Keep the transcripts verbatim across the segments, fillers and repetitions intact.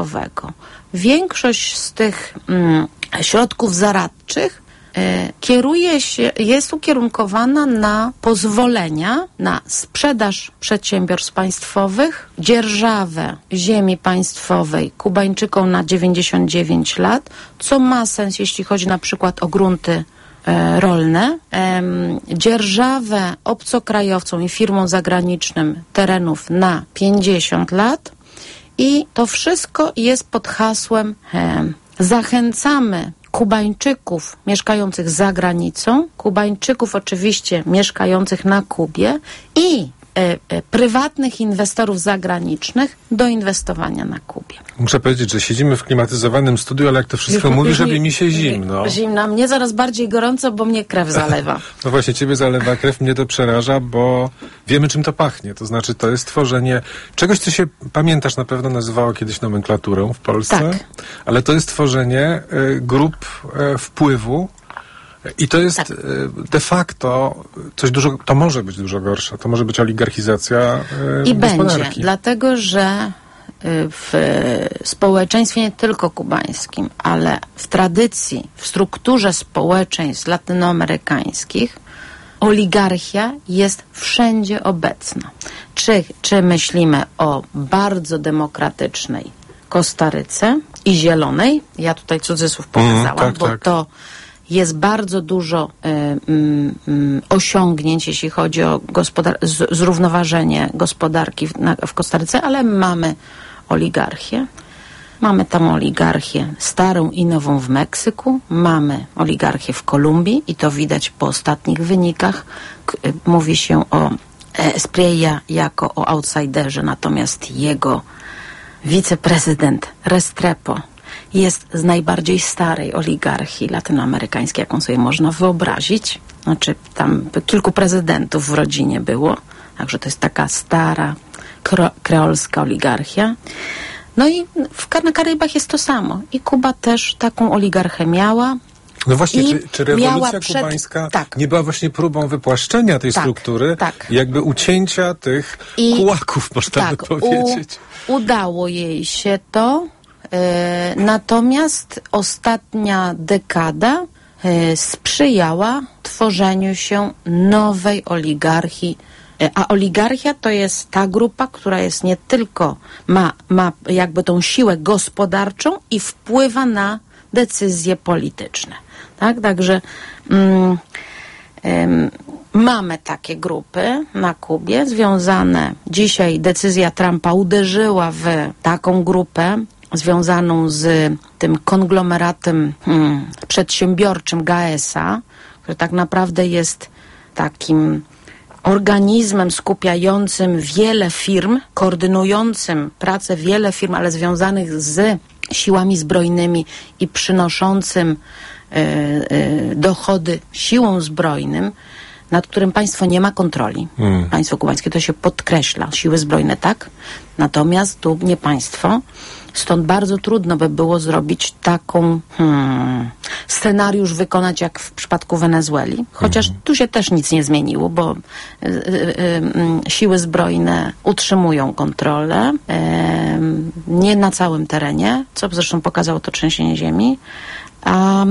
państwowego. Większość z tych mm, środków zaradczych y, kieruje się, jest ukierunkowana na pozwolenia na sprzedaż przedsiębiorstw państwowych, dzierżawę ziemi państwowej Kubańczykom na dziewięćdziesiąt dziewięć lat, co ma sens, jeśli chodzi na przykład o grunty e, rolne, e, dzierżawę obcokrajowcom i firmom zagranicznym terenów na pięćdziesiąt lat i to wszystko jest pod hasłem e, zachęcamy Kubańczyków mieszkających za granicą, Kubańczyków oczywiście mieszkających na Kubie i e, e, prywatnych inwestorów zagranicznych do inwestowania na Kubie. Muszę powiedzieć, że siedzimy w klimatyzowanym studiu, ale jak to wszystko Już, mówi, już żeby mi, mi się zimno. Zimno, mnie zaraz bardziej gorąco, bo mnie krew zalewa. No właśnie, ciebie zalewa krew, mnie to przeraża, bo wiemy, czym to pachnie. To znaczy, to jest tworzenie czegoś, co się, pamiętasz, na pewno nazywało kiedyś nomenklaturą w Polsce. Tak. Ale to jest tworzenie y, grup y, wpływu i to jest Tak. y, de facto coś dużo, to może być dużo gorsze. To może być oligarchizacja y, I gospodarki. będzie, dlatego że w społeczeństwie nie tylko kubańskim, ale w tradycji, w strukturze społeczeństw latynoamerykańskich oligarchia jest wszędzie obecna. Czy, czy myślimy o bardzo demokratycznej Kostaryce i zielonej, ja tutaj cudzysłów pokazałam, mm, tak, bo tak. to jest bardzo dużo y, y, y, osiągnięć, jeśli chodzi o gospodar- z, zrównoważenie gospodarki w, na, w Kostaryce, ale mamy oligarchię. Mamy tam oligarchię starą i nową w Meksyku, mamy oligarchię w Kolumbii i to widać po ostatnich wynikach. K- y, mówi się o Espriella jako o outsiderze, natomiast jego wiceprezydent Restrepo jest z najbardziej starej oligarchii latynoamerykańskiej, jaką sobie można wyobrazić. Znaczy, tam kilku prezydentów w rodzinie było, także to jest taka stara, kro, kreolska oligarchia. No i w, na Karybach jest to samo. I Kuba też taką oligarchię miała. No właśnie, I czy, czy rewolucja przed, kubańska tak. nie była właśnie próbą wypłaszczenia tej tak, struktury, tak. jakby ucięcia tych I, kułaków, można tak, by powiedzieć. U, udało jej się to. E, natomiast ostatnia dekada e, sprzyjała tworzeniu się nowej oligarchii. E, a oligarchia to jest ta grupa, która jest nie tylko ma, ma jakby tą siłę gospodarczą i wpływa na decyzje polityczne. Tak? Także mm, ym, mamy takie grupy na Kubie związane. Dzisiaj decyzja Trumpa uderzyła w taką grupę związaną z tym konglomeratem hmm, przedsiębiorczym G A E S A, który tak naprawdę jest takim organizmem skupiającym wiele firm, koordynującym pracę wiele firm, ale związanych z siłami zbrojnymi i przynoszącym y, y, dochody siłom zbrojnym, nad którym państwo nie ma kontroli. Hmm. Państwo kubańskie, to się podkreśla. Siły zbrojne tak, natomiast tu nie państwo. Stąd bardzo trudno by było zrobić taką hmm, scenariusz wykonać jak w przypadku Wenezueli. Chociaż hmm. tu się też nic nie zmieniło, bo y, y, y, siły zbrojne utrzymują kontrolę. Y, nie na całym terenie, co zresztą pokazało to trzęsienie ziemi. A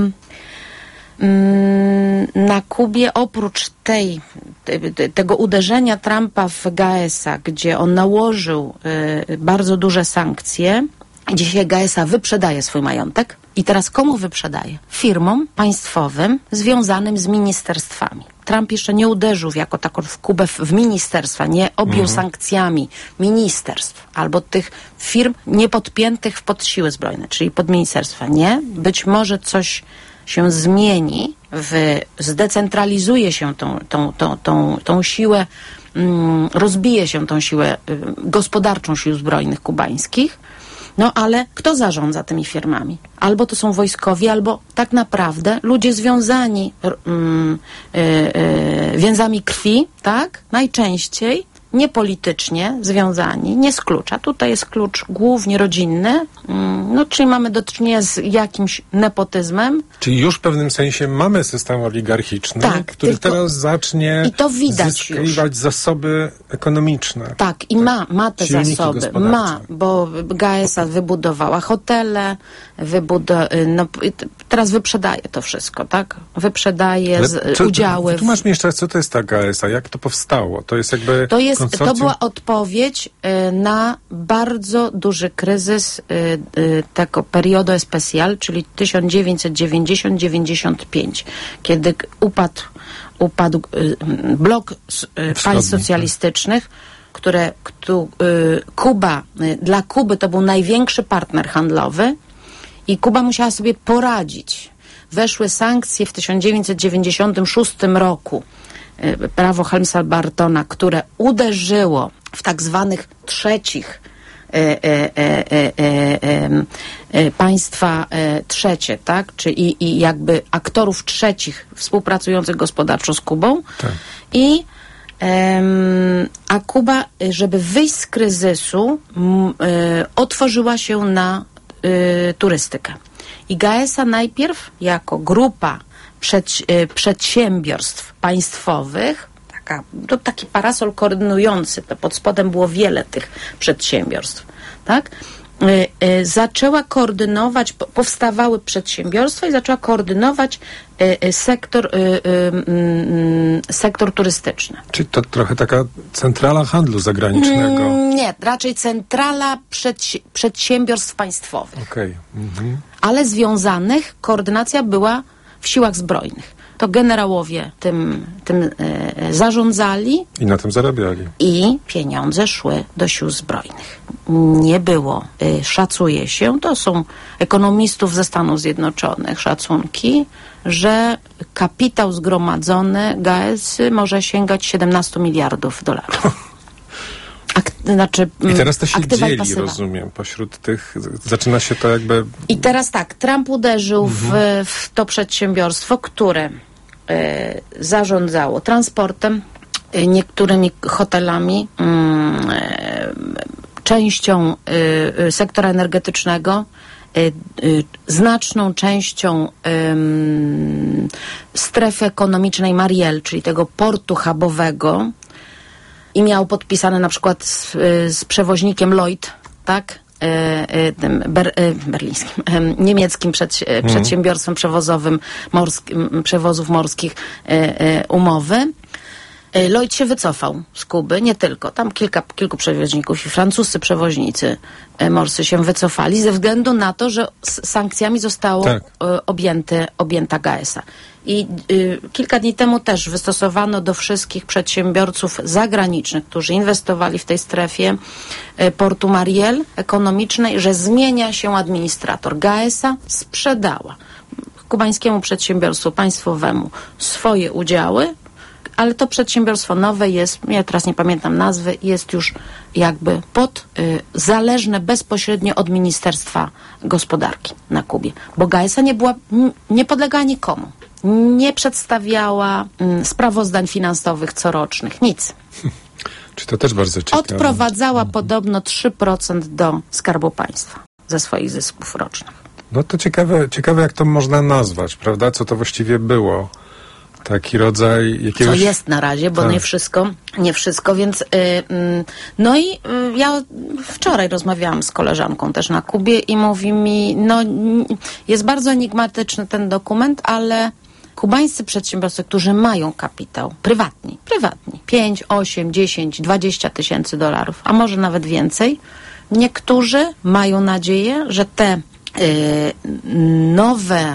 na Kubie oprócz tej, te, tego uderzenia Trumpa w G A E S A, gdzie on nałożył y, bardzo duże sankcje, dzisiaj G A E S A wyprzedaje swój majątek i teraz komu wyprzedaje? Firmom państwowym związanym z ministerstwami. Trump jeszcze nie uderzył w, jako taką w Kubę w, w ministerstwa, nie objął mhm. sankcjami ministerstw albo tych firm niepodpiętych pod siły zbrojne, czyli pod ministerstwa. Nie, być może coś się zmieni, w, zdecentralizuje się tą, tą, tą, tą, tą siłę, mm, rozbije się tą siłę y, gospodarczą sił zbrojnych kubańskich, no ale kto zarządza tymi firmami? Albo to są wojskowi, albo tak naprawdę ludzie związani y, y, y, więzami krwi, tak? Najczęściej niepolitycznie związani, nie z klucza. Tutaj jest klucz głównie rodzinny, no, czyli mamy do czynienia z jakimś nepotyzmem. Czyli już w pewnym sensie mamy system oligarchiczny, tak, który tylko, teraz zacznie i to widać zyskiwać już zasoby ekonomiczne. Tak, i tak, ma, ma te zasoby. Ma, bo G A S A wybudowała hotele, wybudo- no, teraz wyprzedaje to wszystko, tak? Wyprzedaje z, co, udziały. Wytłumacz mi jeszcze raz, co to jest ta G A S A? Jak to powstało? To jest jakby To, jest, konsorcjum... to była odpowiedź y, na bardzo duży kryzys y, y, tego periodu especial, czyli tysiąc dziewięćset dziewięćdziesiąt do dziewięćdziesiąt pięć, kiedy upadł, upadł y, blok y, państw socjalistycznych, które ktu, y, Kuba, y, dla Kuby to był największy partner handlowy i Kuba musiała sobie poradzić. Weszły sankcje w tysiąc dziewięćset dziewięćdziesiątym szóstym roku, y, prawo Helms-Bartona, które uderzyło w tak zwanych trzecich e, e, e, e, e, e, państwa e, trzecie, tak? Czy i, i jakby aktorów trzecich współpracujących gospodarczo z Kubą. Tak. I a Kuba, żeby wyjść z kryzysu, m, y, otworzyła się na y, turystykę. I G A S A najpierw jako grupa przed, y, przedsiębiorstw państwowych, taka, to taki parasol koordynujący, to pod spodem było wiele tych przedsiębiorstw, tak? Y, y, zaczęła koordynować, po, powstawały przedsiębiorstwa i zaczęła koordynować y, y, sektor, y, y, y, sektor turystyczny. Czyli to trochę taka centrala handlu zagranicznego. Mm, nie, raczej centrala przedsi- przedsiębiorstw państwowych. Okej. Mhm. Ale związanych, koordynacja była w siłach zbrojnych. To generałowie tym, tym y, zarządzali. I na tym zarabiali. I pieniądze szły do sił zbrojnych. Nie było, y, szacuje się, to są ekonomistów ze Stanów Zjednoczonych szacunki, że kapitał zgromadzony G A S Y może sięgać siedemnaście miliardów dolarów. Ak- znaczy, I teraz to się dzieli, pasywa. rozumiem, pośród tych, zaczyna się to jakby... I teraz tak, Trump uderzył mhm. w, w to przedsiębiorstwo, które y, zarządzało transportem, y, niektórymi hotelami, y, częścią y, y, sektora energetycznego, y, y, znaczną częścią y, strefy ekonomicznej Mariel, czyli tego portu hubowego, i miał podpisane na przykład z, z przewoźnikiem Lloyd, tak? E, e, tym ber, e, berlińskim, e, niemieckim przed, e, przedsiębiorstwem przewozowym morskim, przewozów morskich e, e, umowy. E, Lloyd się wycofał z Kuby, nie tylko. Tam kilka, kilku przewoźników i francuscy przewoźnicy e, morscy się wycofali ze względu na to, że s- sankcjami zostało tak. e, objęty, objęta G A S A. I y, kilka dni temu też wystosowano do wszystkich przedsiębiorców zagranicznych, którzy inwestowali w tej strefie y, portu Mariel ekonomicznej, że zmienia się administrator. G A S A sprzedała kubańskiemu przedsiębiorstwu państwowemu swoje udziały, ale to przedsiębiorstwo nowe jest, ja teraz nie pamiętam nazwy, jest już jakby pod, y, zależne bezpośrednio od Ministerstwa Gospodarki na Kubie. Bo G A S A nie była, n- nie podlegała nikomu. Nie przedstawiała mm, sprawozdań finansowych corocznych, nic. Czy to też bardzo ciekawe. Odprowadzała mhm. podobno trzy procent do Skarbu Państwa ze swoich zysków rocznych. No to ciekawe, ciekawe jak to można nazwać, prawda? Co to właściwie było? Taki rodzaj jakiegoś... Co jest na razie, bo tak. nie wszystko, nie wszystko, więc y, y, no i y, ja wczoraj rozmawiałam z koleżanką też na Kubie i mówi mi, no jest bardzo enigmatyczny ten dokument, ale kubańscy przedsiębiorcy, którzy mają kapitał, prywatni, prywatni, pięć, osiem, dziesięć, dwadzieścia tysięcy dolarów, a może nawet więcej, niektórzy mają nadzieję, że te y, nowe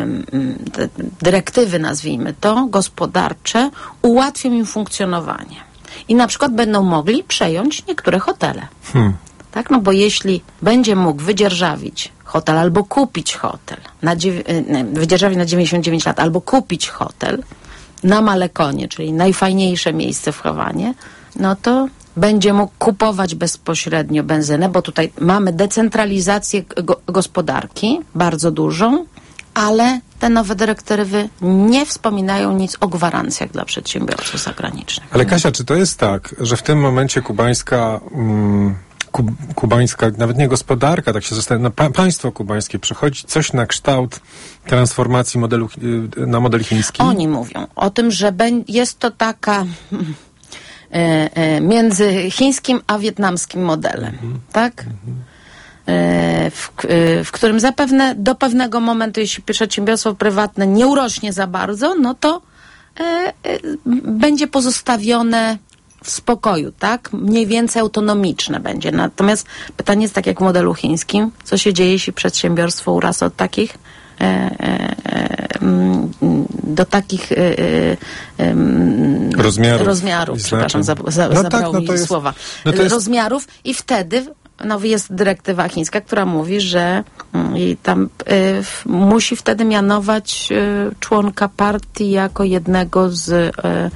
y, te dyrektywy, nazwijmy to, gospodarcze, ułatwią im funkcjonowanie. I na przykład będą mogli przejąć niektóre hotele. Hmm. Tak, no bo jeśli będzie mógł wydzierżawić hotel albo kupić hotel, na dziew- wydzierżawić na dziewięćdziesiąt dziewięć lat, albo kupić hotel na Malekonie, czyli najfajniejsze miejsce w Hawanie, no to będzie mógł kupować bezpośrednio benzynę, bo tutaj mamy decentralizację go- gospodarki, bardzo dużą, ale te nowe dyrektywy nie wspominają nic o gwarancjach dla przedsiębiorców zagranicznych. Ale Kasia, czy to jest tak, że w tym momencie kubańska, um, kub, kubańska, nawet nie gospodarka, tak się zostaje, no, pa, państwo kubańskie przechodzi coś na kształt transformacji modelu, na model chiński? Oni mówią o tym, że jest to taka e, e, między chińskim a wietnamskim modelem, mhm. tak? Mhm. W, w którym zapewne do pewnego momentu, jeśli przedsiębiorstwo prywatne nie urośnie za bardzo, no to e, e, będzie pozostawione w spokoju, tak? Mniej więcej autonomiczne będzie. Natomiast pytanie jest tak jak w modelu chińskim, co się dzieje, jeśli przedsiębiorstwo urasta od takich e, e, do takich e, e, rozmiarów, rozmiarów przepraszam, za, za, no zabrało tak, no mi jest, słowa. No to jest... Rozmiarów i wtedy no jest dyrektywa chińska, która mówi, że i tam y, musi wtedy mianować y, członka partii jako jednego z, y,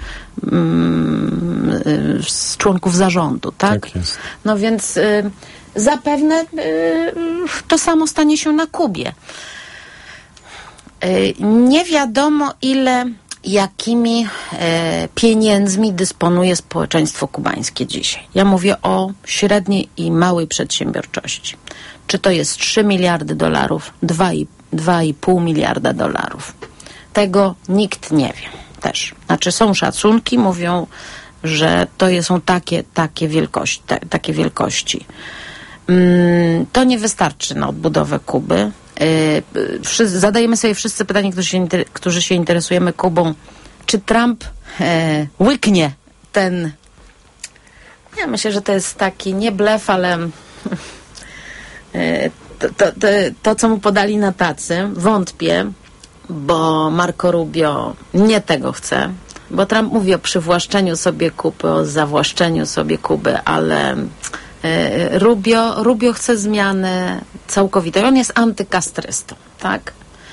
y, z członków zarządu, tak? Tak jest. No więc y, zapewne y, to samo stanie się na Kubie. Y, nie wiadomo ile jakimi e, pieniędzmi dysponuje społeczeństwo kubańskie dzisiaj. Ja mówię o średniej i małej przedsiębiorczości. Czy to jest trzy miliardy dolarów, dwa i pół miliarda dolarów. Tego nikt nie wie też. Znaczy są szacunki, mówią, że to są takie, takie wielkości. Te, takie wielkości. Mm, to nie wystarczy na odbudowę Kuby. Yy, wszyscy, zadajemy sobie wszyscy pytanie, którzy się, inter, którzy się interesujemy Kubą, czy Trump e, łyknie ten, ja myślę, że to jest taki nie blef, ale e, to, to, to, to, co mu podali na tacy, wątpię, bo Marco Rubio nie tego chce, bo Trump mówi o przywłaszczeniu sobie Kuby, o zawłaszczeniu sobie Kuby, ale Rubio, Rubio chce zmiany całkowitej. On jest antykastrystą, tak?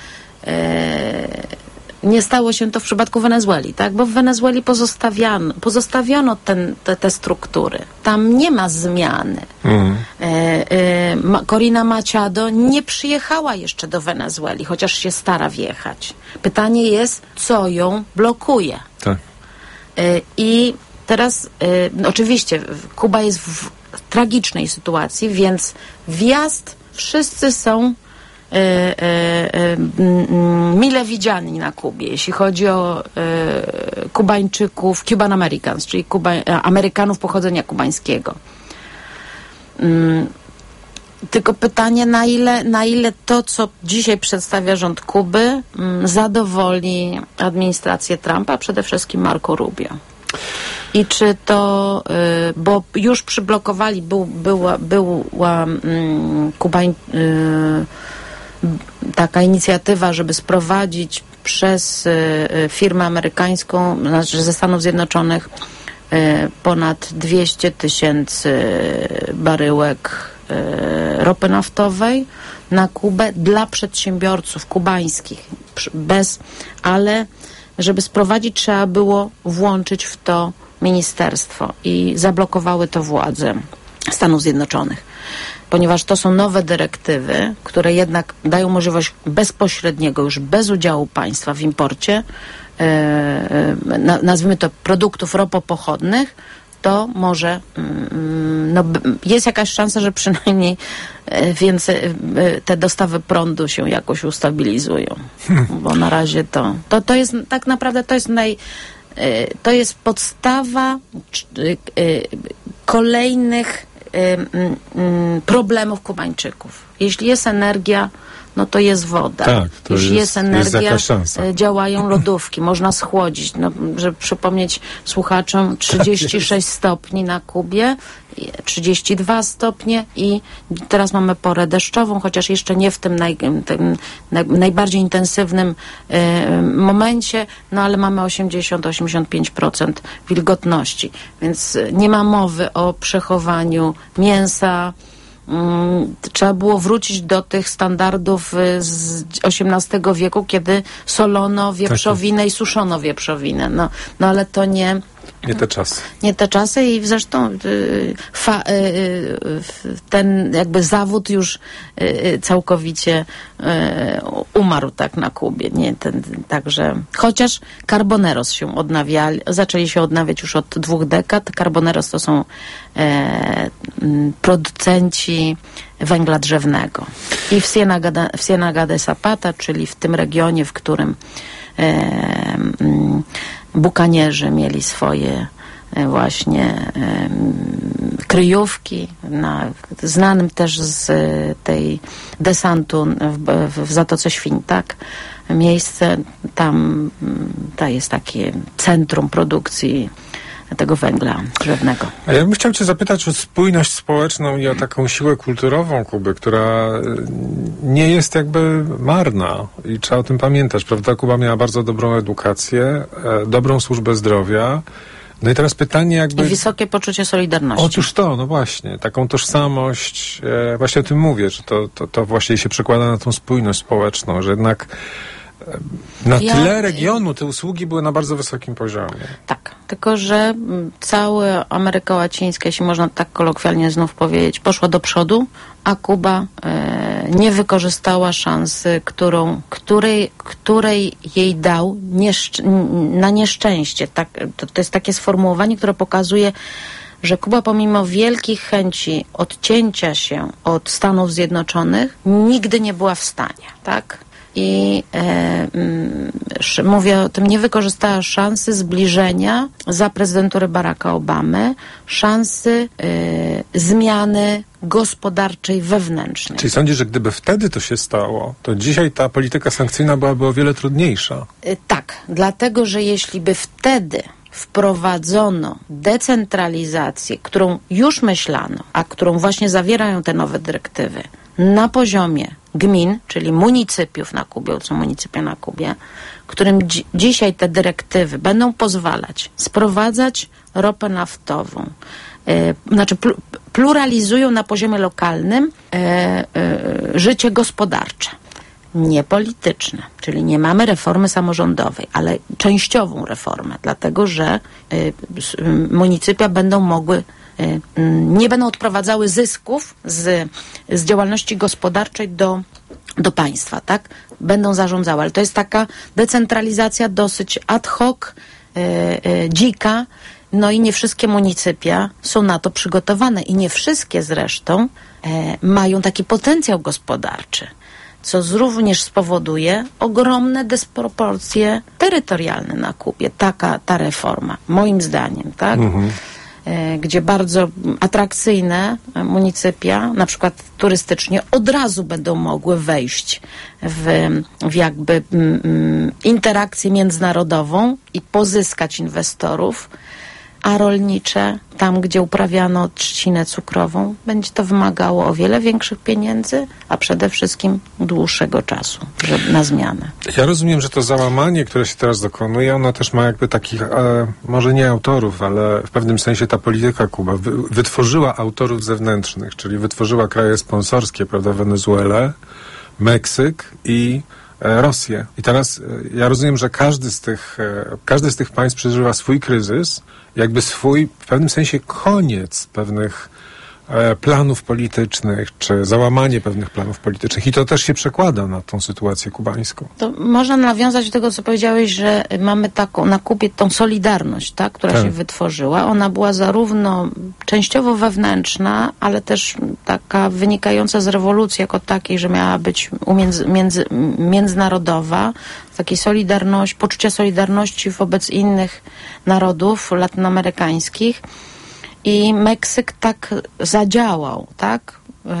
E, nie stało się to w przypadku Wenezueli, tak? Bo w Wenezueli pozostawiono, pozostawiono ten, te, te struktury. Tam nie ma zmiany. Mm. E, e, Ma, Corina Machado nie przyjechała jeszcze do Wenezueli, chociaż się stara wjechać. Pytanie jest, co ją blokuje? Tak. E, I teraz e, oczywiście Kuba jest w tragicznej sytuacji, więc wjazd wszyscy są e, e, e, mile widziani na Kubie, jeśli chodzi o e, Kubańczyków, Cuban Americans, czyli Kuba, Amerykanów pochodzenia kubańskiego. Mm, tylko pytanie, na ile, na ile to, co dzisiaj przedstawia rząd Kuby, mm, zadowoli administrację Trumpa, przede wszystkim Marco Rubio. I czy to, y, bo już przyblokowali, był, była, była y, Kubań, y, taka inicjatywa, żeby sprowadzić przez y, firmę amerykańską, znaczy ze Stanów Zjednoczonych, y, ponad dwieście tysięcy baryłek y, ropy naftowej na Kubę dla przedsiębiorców kubańskich, bez, ale żeby sprowadzić, trzeba było włączyć w to ministerstwo i zablokowały to władze Stanów Zjednoczonych, ponieważ to są nowe dyrektywy, które jednak dają możliwość bezpośredniego, już bez udziału państwa w imporcie, e, na, nazwijmy to produktów ropopochodnych, to może no, jest jakaś szansa, że przynajmniej więcej te dostawy prądu się jakoś ustabilizują. Bo na razie to, to, to jest tak naprawdę to jest naj, to jest podstawa kolejnych problemów Kubańczyków. Jeśli jest energia, no to jest woda. Tak, to Jeśli jest, jest energia, jest działają lodówki, można schłodzić. No, żeby przypomnieć słuchaczom, trzydzieści sześć stopni na Kubie, trzydzieści dwa stopnie i teraz mamy porę deszczową, chociaż jeszcze nie w tym, naj, tym naj, najbardziej intensywnym y, momencie, no ale mamy osiemdziesiąt do osiemdziesięciu pięciu procent wilgotności, więc nie ma mowy o przechowaniu mięsa. Hmm, trzeba było wrócić do tych standardów z osiemnastego wieku, kiedy solono wieprzowinę i suszono wieprzowinę. No, no ale to nie, Nie te czasy. Nie te czasy i zresztą y, fa, y, y, ten jakby zawód już y, całkowicie y, umarł tak na Kubie. Nie, ten, także, chociaż Carboneros się odnawiali, zaczęli się odnawiać już od dwóch dekad. Carboneros to są e, producenci węgla drzewnego. I w Ciénaga, w Ciénaga de Zapata, czyli w tym regionie, w którym e, m, bukanierzy mieli swoje właśnie kryjówki, na, znanym też z tej desantu w, w Zatoce Świń, tak? Miejsce, tam to jest takie centrum produkcji tego węgla drzewnego. A ja bym chciał cię zapytać o spójność społeczną i o taką siłę kulturową Kuby, która nie jest jakby marna i trzeba o tym pamiętać, prawda? Kuba miała bardzo dobrą edukację, e, dobrą służbę zdrowia. No i teraz pytanie jakby... I wysokie poczucie solidarności. Otóż to, no właśnie, taką tożsamość, e, właśnie o tym mówię, że to, to, to właśnie się przekłada na tą spójność społeczną, że jednak na ja, tyle regionu te usługi były na bardzo wysokim poziomie. Tak, tylko że cała Ameryka Łacińska, jeśli można tak kolokwialnie znów powiedzieć, poszła do przodu, a Kuba e, nie wykorzystała szansy, którą, której, której jej dał nieszcz- na nieszczęście. Tak, to, to jest takie sformułowanie, które pokazuje, że Kuba pomimo wielkich chęci odcięcia się od Stanów Zjednoczonych nigdy nie była w stanie, tak? I e, m, sz, mówię o tym, nie wykorzystała szansy zbliżenia za prezydentury Baracka Obamy, szansy e, zmiany gospodarczej wewnętrznej. Czyli sądzisz, że gdyby wtedy to się stało, to dzisiaj ta polityka sankcyjna byłaby o wiele trudniejsza? E, tak, dlatego, że jeśli by wtedy wprowadzono decentralizację, którą już myślano, a którą właśnie zawierają te nowe dyrektywy, na poziomie gmin, czyli municypiów na Kubie, co municypia na Kubie, którym dzi- dzisiaj te dyrektywy będą pozwalać sprowadzać ropę naftową, e, znaczy pl- pluralizują na poziomie lokalnym e, e, życie gospodarcze, nie polityczne, czyli nie mamy reformy samorządowej, ale częściową reformę, dlatego że e, municypia będą mogły nie będą odprowadzały zysków z, z działalności gospodarczej do, do państwa, tak? Będą zarządzały, ale to jest taka decentralizacja dosyć ad hoc, e, e, dzika, no i nie wszystkie municypia są na to przygotowane i nie wszystkie zresztą e, mają taki potencjał gospodarczy, co z, również spowoduje ogromne dysproporcje terytorialne na Kubie, taka ta reforma, moim zdaniem, tak? Mhm. Gdzie bardzo atrakcyjne municypia, na przykład turystycznie, od razu będą mogły wejść w, w jakby mm, interakcję międzynarodową i pozyskać inwestorów, a rolnicze, tam gdzie uprawiano trzcinę cukrową, będzie to wymagało o wiele większych pieniędzy, a przede wszystkim dłuższego czasu żeby, na zmianę. Ja rozumiem, że to załamanie, które się teraz dokonuje, ono też ma jakby takich, e, może nie autorów, ale w pewnym sensie ta polityka Kuba wy, wytworzyła autorów zewnętrznych, czyli wytworzyła kraje sponsorskie, prawda, Wenezuelę, Meksyk i Rosję. I teraz ja rozumiem, że każdy z tych, każdy z tych państw przeżywa swój kryzys, jakby swój w pewnym sensie koniec pewnych planów politycznych, czy załamanie pewnych planów politycznych. I to też się przekłada na tą sytuację kubańską. To można nawiązać do tego, co powiedziałeś, że mamy taką na Kubie tą solidarność, tak, która tak. się wytworzyła. Ona była zarówno częściowo wewnętrzna, ale też taka wynikająca z rewolucji jako takiej, że miała być umiędzy, między, międzynarodowa, takiej solidarności, poczucia solidarności wobec innych narodów latynoamerykańskich. I Meksyk tak zadziałał, tak,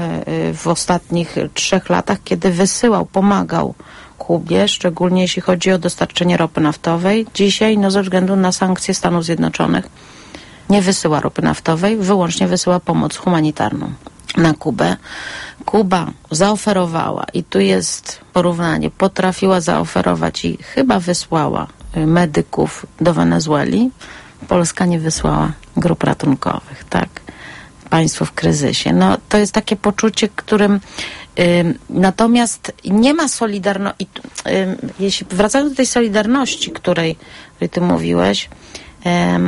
w ostatnich trzech latach, kiedy wysyłał, pomagał Kubie, szczególnie jeśli chodzi o dostarczenie ropy naftowej. Dzisiaj, no ze względu na sankcje Stanów Zjednoczonych, nie wysyła ropy naftowej, wyłącznie wysyła pomoc humanitarną na Kubę. Kuba zaoferowała, i tu jest porównanie, potrafiła zaoferować i chyba wysłała medyków do Wenezueli. Polska nie wysłała grup ratunkowych, tak? Państwo w kryzysie. No, to jest takie poczucie, którym y, natomiast nie ma solidarności. Y, jeśli wracając do tej solidarności, której, której ty mówiłeś, y,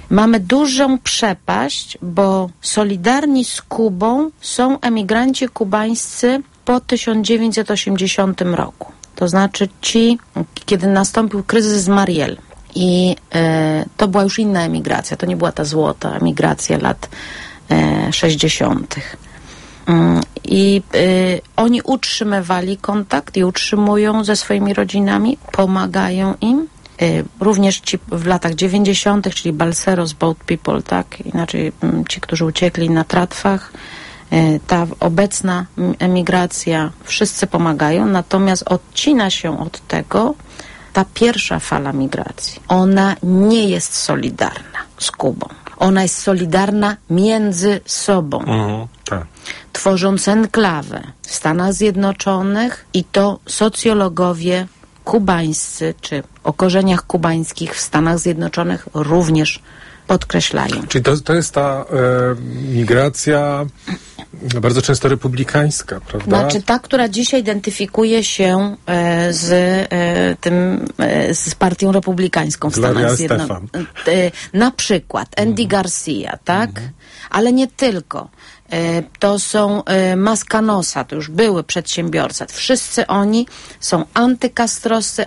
Mamy dużą przepaść, bo solidarni z Kubą są emigranci kubańscy po tysiąc dziewięćset osiemdziesiątym roku. To znaczy ci, kiedy nastąpił kryzys Mariel. I e, to była już inna emigracja, to nie była ta złota emigracja lat e, sześćdziesiątych. Mm, I e, oni utrzymywali kontakt i utrzymują ze swoimi rodzinami, pomagają im. E, również ci w latach dziewięćdziesiątych, czyli Balseros, Boat People, tak, inaczej m, ci, którzy uciekli na tratwach, e, ta obecna emigracja, wszyscy pomagają, natomiast odcina się od tego ta pierwsza fala migracji. Ona nie jest solidarna z Kubą. Ona jest solidarna między sobą. Mhm, tak. Tworząc enklawę w Stanach Zjednoczonych i to socjologowie kubańscy, czy o korzeniach kubańskich w Stanach Zjednoczonych również podkreślają. Czyli to, to jest ta e, migracja bardzo często republikańska, prawda? Znaczy ta, która dzisiaj identyfikuje się e, z e, tym, e, z partią republikańską w Stanach Zjednoczonych. E, na przykład Andy mm. Garcia, tak? Mm. Ale nie tylko. E, to są e, Mascanosa, to już były przedsiębiorcy. Wszyscy oni są antykastroscy,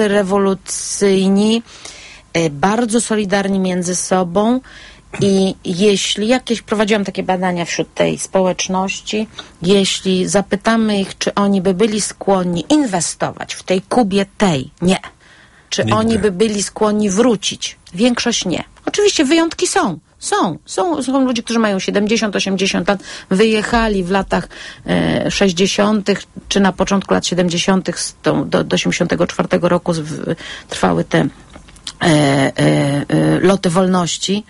antyrewolucyjni, e, bardzo solidarni między sobą. I jeśli jakieś, prowadziłam takie badania wśród tej społeczności, jeśli zapytamy ich, czy oni by byli skłonni inwestować w tej Kubie tej, nie. Czy Nigdy. Oni by byli skłonni wrócić? Większość nie. Oczywiście wyjątki są. Są. Są, są ludzie, którzy mają siedemdziesiąt, osiemdziesiąt lat, wyjechali w latach e, sześćdziesiątych czy na początku lat siedemdziesiątych z tą, do, do osiemdziesiątego czwartego roku w, trwały te e, e, e, loty wolności.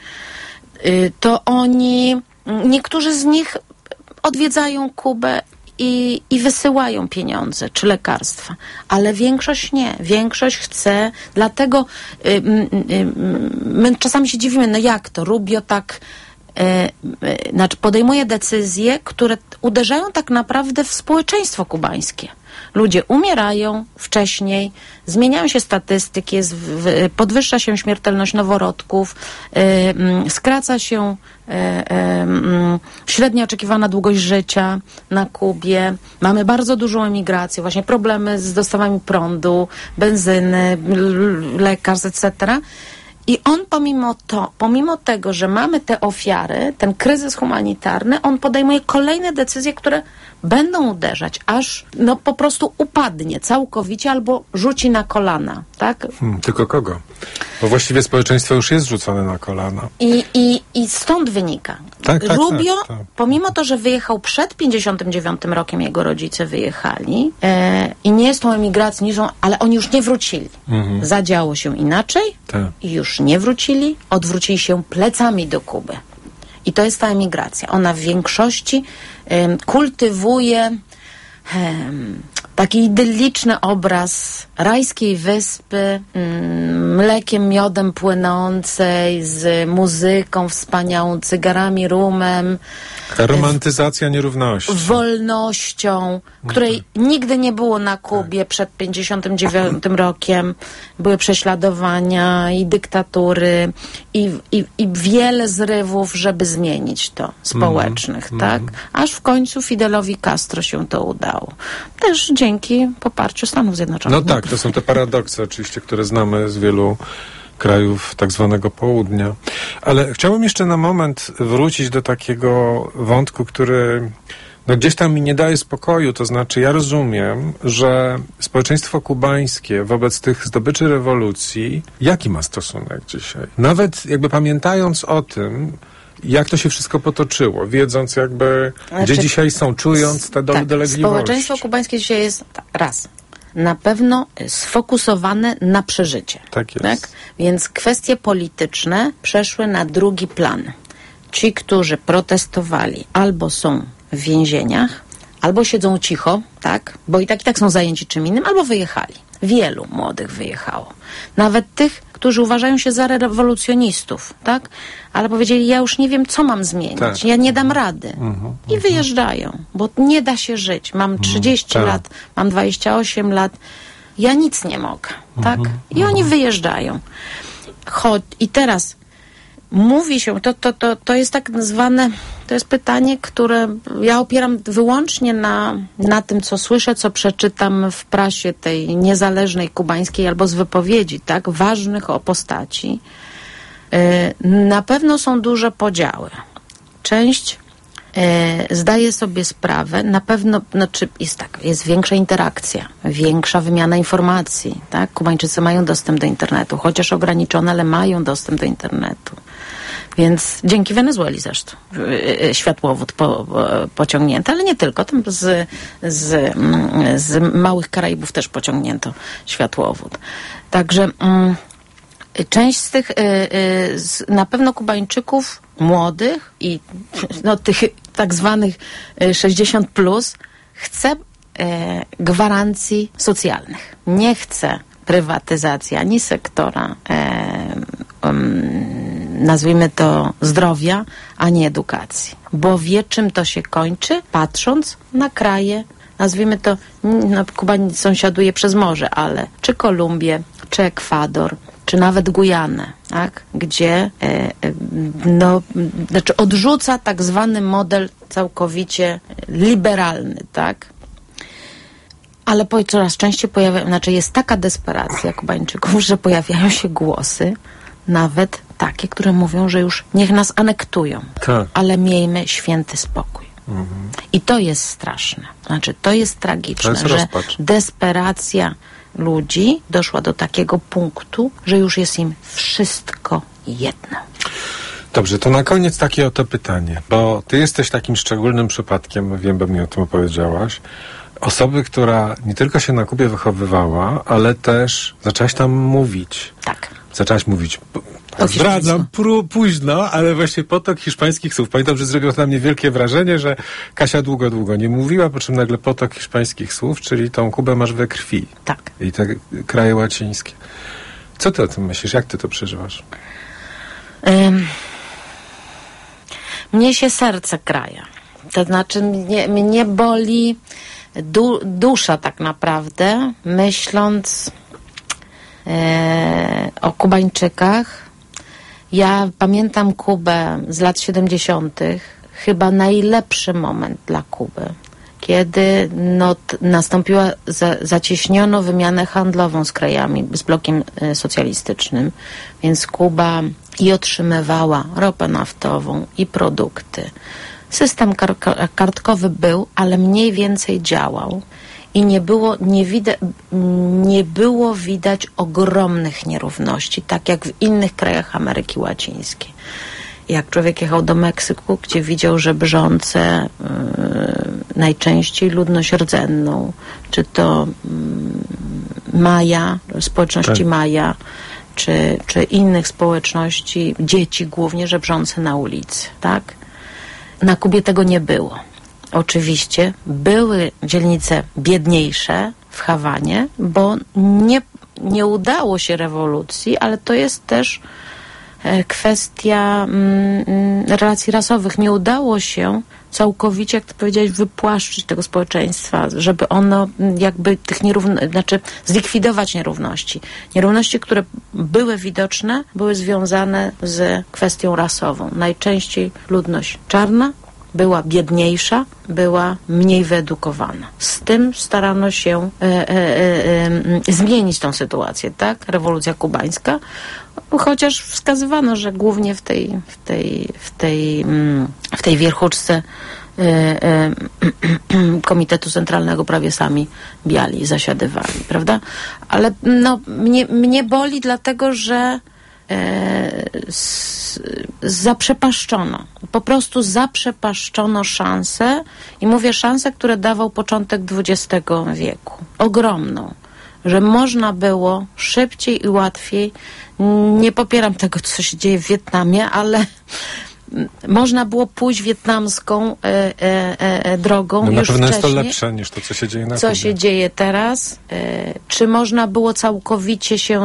To oni, niektórzy z nich odwiedzają Kubę i, i wysyłają pieniądze czy lekarstwa, ale większość nie. Większość chce, dlatego y, y, y, my czasami się dziwimy, no jak to, Rubio tak y, y, znaczy podejmuje decyzje, które uderzają tak naprawdę w społeczeństwo kubańskie. Ludzie umierają wcześniej, zmieniają się statystyki, jest w, podwyższa się śmiertelność noworodków, yy, skraca się yy, yy, średnia oczekiwana długość życia na Kubie. Mamy bardzo dużą emigrację, właśnie problemy z dostawami prądu, benzyny, lekarstw, et cetera. I on pomimo to, pomimo tego, że mamy te ofiary, ten kryzys humanitarny, on podejmuje kolejne decyzje, które będą uderzać, aż no po prostu upadnie całkowicie albo rzuci na kolana, tak? Hmm, tylko kogo? Bo właściwie społeczeństwo już jest rzucone na kolana. I, i, i stąd wynika. Tak, tak, Rubio, tak, tak. pomimo to, że wyjechał przed pięćdziesiątym dziewiątym rokiem, jego rodzice wyjechali e, i nie jest tą emigracją, nie są, ale oni już nie wrócili. Mhm. Zadziało się inaczej tak. i już nie wrócili, odwrócili się plecami do Kuby. I to jest ta emigracja. Ona w większości um, kultywuje um, taki idylliczny obraz rajskiej wyspy, um, mlekiem, miodem płynącej, z muzyką wspaniałą, cygarami, rumem. Ta romantyzacja nierówności. Wolnością, której no nigdy nie było na Kubie przed pięćdziesiątym dziewiątym rokiem. Były prześladowania i dyktatury i, i, i wiele zrywów, żeby zmienić to, społecznych, mm, tak? Mm. Aż w końcu Fidelowi Castro się to udało. Też dzięki poparciu Stanów Zjednoczonych. No tak, to są te paradoksy oczywiście, które znamy z wielu krajów tak zwanego południa. Ale chciałbym jeszcze na moment wrócić do takiego wątku, który no gdzieś tam mi nie daje spokoju. To znaczy ja rozumiem, że społeczeństwo kubańskie wobec tych zdobyczy rewolucji, jaki ma stosunek dzisiaj? Nawet jakby pamiętając o tym, jak to się wszystko potoczyło, wiedząc jakby, znaczy, gdzie dzisiaj są, czując te do, tak, dolegliwości. Społeczeństwo kubańskie dzisiaj jest tak, raz, na pewno sfokusowane na przeżycie. Tak jest. Tak? Więc kwestie polityczne przeszły na drugi plan. Ci, którzy protestowali, albo są w więzieniach, albo siedzą cicho, tak? Bo i tak i tak są zajęci czym innym, albo wyjechali. Wielu młodych wyjechało. Nawet tych, którzy uważają się za rewolucjonistów, tak? Ale powiedzieli, ja już nie wiem, co mam zmienić. Tak. Ja nie dam rady. Mhm, I wyjeżdżają, bo nie da się żyć. Mam trzydzieści mhm, lat, mam dwadzieścia osiem lat. Ja nic nie mogę, tak? I oni wyjeżdżają. Choć, I teraz mówi się, to, to, to, to jest tak zwane, to jest pytanie, które ja opieram wyłącznie na, na tym, co słyszę, co przeczytam w prasie tej niezależnej kubańskiej albo z wypowiedzi, tak, ważnych o postaci. Na pewno są duże podziały. Część e, zdaje sobie sprawę, na pewno, znaczy jest tak, jest większa interakcja, większa wymiana informacji, tak? Kubańczycy mają dostęp do internetu, chociaż ograniczony, ale mają dostęp do internetu. Więc dzięki Wenezueli zresztą światłowód po, po, pociągnięto, ale nie tylko, tam z, z, z małych Karaibów też pociągnięto światłowód. Także mm, część z tych, y, y, z, na pewno Kubańczyków młodych i no, tych tak zwanych sześćdziesiąt plus chce y, gwarancji socjalnych. Nie chce prywatyzacji ani sektora y, um, nazwijmy to zdrowia, ani edukacji. Bo wie, czym to się kończy, patrząc na kraje, nazwijmy to, no, Kuba sąsiaduje przez morze, ale czy Kolumbię, czy Ekwador, czy nawet Gujanę, tak? Gdzie e, e, no, znaczy odrzuca tak zwany model całkowicie liberalny, tak? Ale po, coraz częściej pojawia, znaczy jest taka desperacja Kubańczyków, że pojawiają się głosy, nawet takie, które mówią, że już niech nas anektują, tak, ale miejmy święty spokój. Mhm. I to jest straszne. Znaczy, to jest tragiczne, to jest że rozpacz. Desperacja ludzi doszła do takiego punktu, że już jest im wszystko jedno. Dobrze, to na koniec takie oto pytanie, bo ty jesteś takim szczególnym przypadkiem, wiem, bo mi o tym opowiedziałaś, osoby, która nie tylko się na Kubie wychowywała, ale też zaczęłaś tam mówić. Tak. Zaczęłaś mówić, zdradzam, pró- późno, ale właśnie potok hiszpańskich słów. Pamiętam, że zrobiło to na mnie wielkie wrażenie, że Kasia długo, długo nie mówiła, po czym nagle potok hiszpańskich słów, czyli tą Kubę masz we krwi. Tak. I te kraje łacińskie. Co ty o tym myślisz? Jak ty to przeżywasz? Um, mnie się serce kraja. To znaczy mnie, mnie boli du, dusza tak naprawdę, myśląc e, o Kubańczykach. Ja pamiętam Kubę z lat siedemdziesiątych. Chyba najlepszy moment dla Kuby, kiedy no, t, nastąpiła, za, zacieśniono wymianę handlową z krajami, z blokiem y, socjalistycznym, więc Kuba i otrzymywała ropę naftową i produkty. System kar- kartkowy był, ale mniej więcej działał i nie było, nie, wida- nie było widać ogromnych nierówności, tak jak w innych krajach Ameryki Łacińskiej. Jak człowiek jechał do Meksyku, gdzie widział, że brzące yy, najczęściej ludność rdzenną, czy to yy, Maja, społeczności tak. Maja, czy, czy innych społeczności, dzieci głównie, że brzące na ulicy, tak? Na Kubie tego nie było. Oczywiście były dzielnice biedniejsze w Hawanie, bo nie, nie udało się rewolucji, ale to jest też kwestia mm, relacji rasowych. Nie udało się całkowicie, jak to powiedziałeś, wypłaszczyć tego społeczeństwa, żeby ono jakby tych nierówności, znaczy zlikwidować nierówności. Nierówności, które były widoczne, były związane z kwestią rasową. Najczęściej ludność czarna była biedniejsza, była mniej wyedukowana. Z tym starano się e, e, e, zmienić tą sytuację, tak? Rewolucja kubańska, chociaż wskazywano, że głównie w tej, w tej, w tej, w tej wierchuczce e, e, Komitetu Centralnego prawie sami biali zasiadywali, prawda? Ale no, mnie, mnie boli dlatego, że Z, zaprzepaszczono. Po prostu zaprzepaszczono szansę i mówię szansę, które dawał początek dwudziestego wieku. Ogromną. Że można było szybciej i łatwiej, nie popieram tego, co się dzieje w Wietnamie, ale można było pójść wietnamską e, e, e, drogą no już na pewno wcześniej. jest to lepsze niż to, co się dzieje na Co Kubie. się dzieje teraz? E, czy można było całkowicie się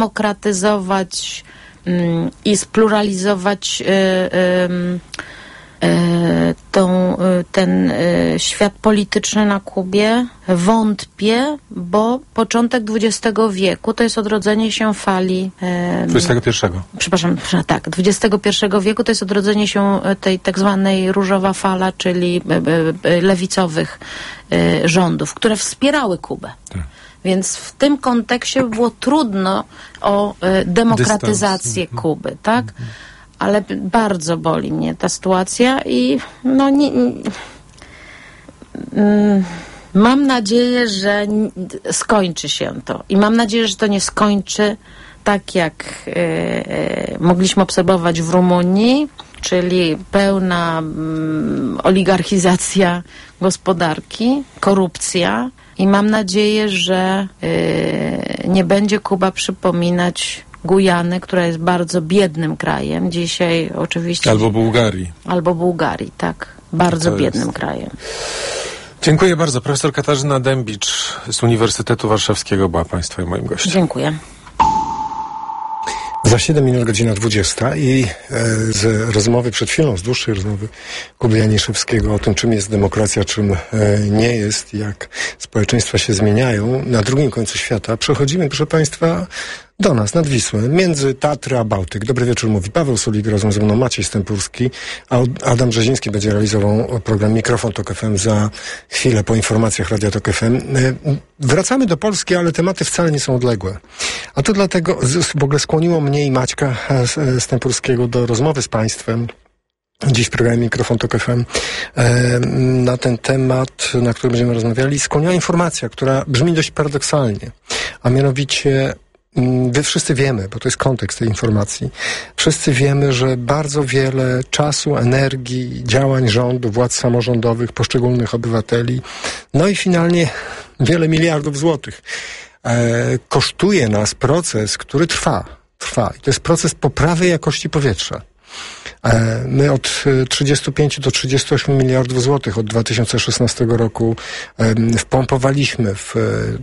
zdemokratyzować mm, i spluralizować e, e, tą, ten świat polityczny na Kubie. Wątpię, bo początek dwudziestego wieku to jest odrodzenie się fali... dwudziestego pierwszego. Przepraszam, tak. dwudziestego pierwszego wieku to jest odrodzenie się tej tak zwanej różowa fala, czyli lewicowych rządów, które wspierały Kubę. Tak. Więc w tym kontekście było trudno o demokratyzację Dystans. Kuby, tak? Mhm. Ale bardzo boli mnie ta sytuacja i no nie, nie, mm, mam nadzieję, że n- skończy się to. I mam nadzieję, że to nie skończy tak, jak y, y, mogliśmy obserwować w Rumunii, czyli pełna mm, oligarchizacja gospodarki, korupcja. I mam nadzieję, że y, nie będzie Kuba przypominać Gujany, która jest bardzo biednym krajem. Dzisiaj oczywiście... Albo Bułgarii. Albo Bułgarii, tak. Bardzo to biednym jest. krajem. Dziękuję bardzo. Profesor Katarzyna Dębicz z Uniwersytetu Warszawskiego była Państwa i moim gościem. Dziękuję. Za siedem minut godzina dwudziesta i e, z rozmowy przed chwilą, z dłuższej rozmowy Kuby Janiszewskiego o tym, czym jest demokracja, czym e, nie jest, jak społeczeństwa się zmieniają na drugim końcu świata, przechodzimy, proszę Państwa, do nas, nad Wisłę, między Tatry a Bałtyk. Dobry wieczór, mówi Paweł Sulik, razem ze mną Maciej Stępurski, a Adam Brzeziński będzie realizował program Mikrofon Tok F M za chwilę po informacjach Radia Tok F M. Wracamy do Polski, ale tematy wcale nie są odległe. A to dlatego w ogóle skłoniło mnie i Maćka Stępurskiego do rozmowy z Państwem dziś w programie Mikrofon Tok F M na ten temat, na który będziemy rozmawiali, skłoniła informacja, która brzmi dość paradoksalnie, a mianowicie wy wszyscy wiemy, bo to jest kontekst tej informacji, wszyscy wiemy, że bardzo wiele czasu, energii, działań rządu, władz samorządowych, poszczególnych obywateli, no i finalnie wiele miliardów złotych e, kosztuje nas proces, który trwa, trwa. I to jest proces poprawy jakości powietrza. My od trzydziestu pięciu do trzydziestu ośmiu miliardów złotych od dwa tysiące szesnastego roku wpompowaliśmy w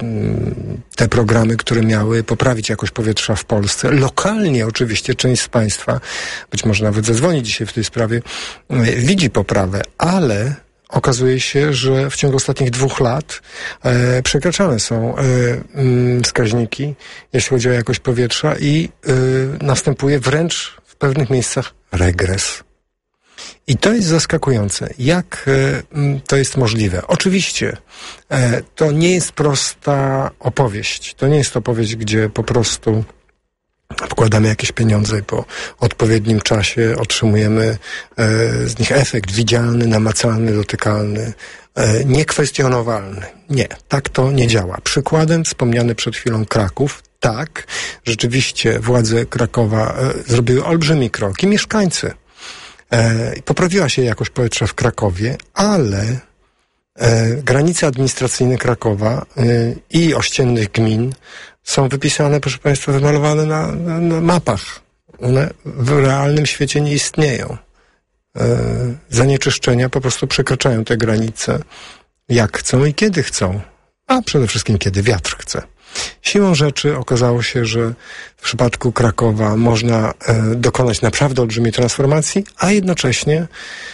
te programy, które miały poprawić jakość powietrza w Polsce. Lokalnie oczywiście część z Państwa, być może nawet zadzwoni dzisiaj w tej sprawie, widzi poprawę, ale okazuje się, że w ciągu ostatnich dwóch lat e, przekraczane są e, m, wskaźniki, jeśli chodzi o jakość powietrza i e, następuje wręcz w pewnych miejscach regres. I to jest zaskakujące. Jak e, to jest możliwe? Oczywiście e, to nie jest prosta opowieść. To nie jest opowieść, gdzie po prostu wkładamy jakieś pieniądze i po odpowiednim czasie otrzymujemy e, z nich efekt widzialny, namacalny, dotykalny, e, niekwestionowalny. Nie, tak to nie działa. Przykładem wspomniany przed chwilą Kraków. Tak, rzeczywiście władze Krakowa e, zrobiły olbrzymi krok i mieszkańcy. E, poprawiła się jakość powietrza w Krakowie, ale e, granice administracyjne Krakowa e, i ościennych gmin są wypisane, proszę Państwa, wymalowane na, na, na mapach. One w realnym świecie nie istnieją. E, zanieczyszczenia po prostu przekraczają te granice jak chcą i kiedy chcą, a przede wszystkim kiedy wiatr chce. Siłą rzeczy okazało się, że w przypadku Krakowa można e, dokonać naprawdę olbrzymiej transformacji, a jednocześnie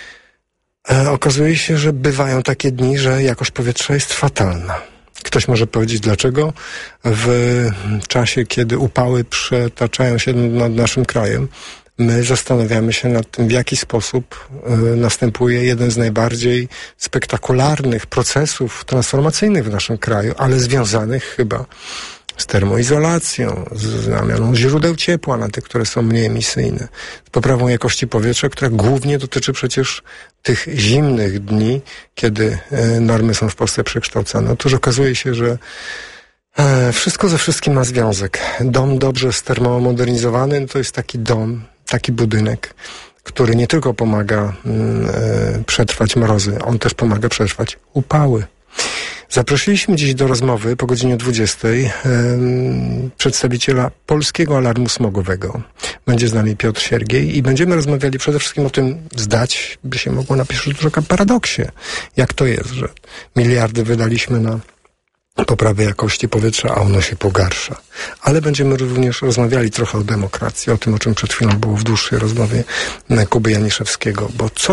e, okazuje się, że bywają takie dni, że jakość powietrza jest fatalna. Ktoś może powiedzieć, dlaczego w czasie, kiedy upały przetaczają się nad naszym krajem, my zastanawiamy się nad tym, w jaki sposób y, następuje jeden z najbardziej spektakularnych procesów transformacyjnych w naszym kraju, ale związanych chyba z termoizolacją, z zamianą źródeł ciepła na te, które są mniej emisyjne, z poprawą jakości powietrza, która głównie dotyczy przecież tych zimnych dni, kiedy y, normy są w Polsce przekształcane. Otóż okazuje się, że e, wszystko ze wszystkim ma związek. Dom dobrze stermomodernizowany to jest taki dom, taki budynek, który nie tylko pomaga y, przetrwać mrozy, on też pomaga przetrwać upały. Zaprosiliśmy dziś do rozmowy po godzinie dwudziestej y, przedstawiciela Polskiego Alarmu Smogowego. Będzie z nami Piotr Siergiej i będziemy rozmawiali przede wszystkim o tym, zdać by się mogło na pierwszy rzut oka paradoksie. Jak to jest, że miliardy wydaliśmy na poprawę jakości powietrza, a ono się pogarsza. Ale będziemy również rozmawiali trochę o demokracji, o tym, o czym przed chwilą było w dłuższej rozmowie Kuby Janiszewskiego, bo coś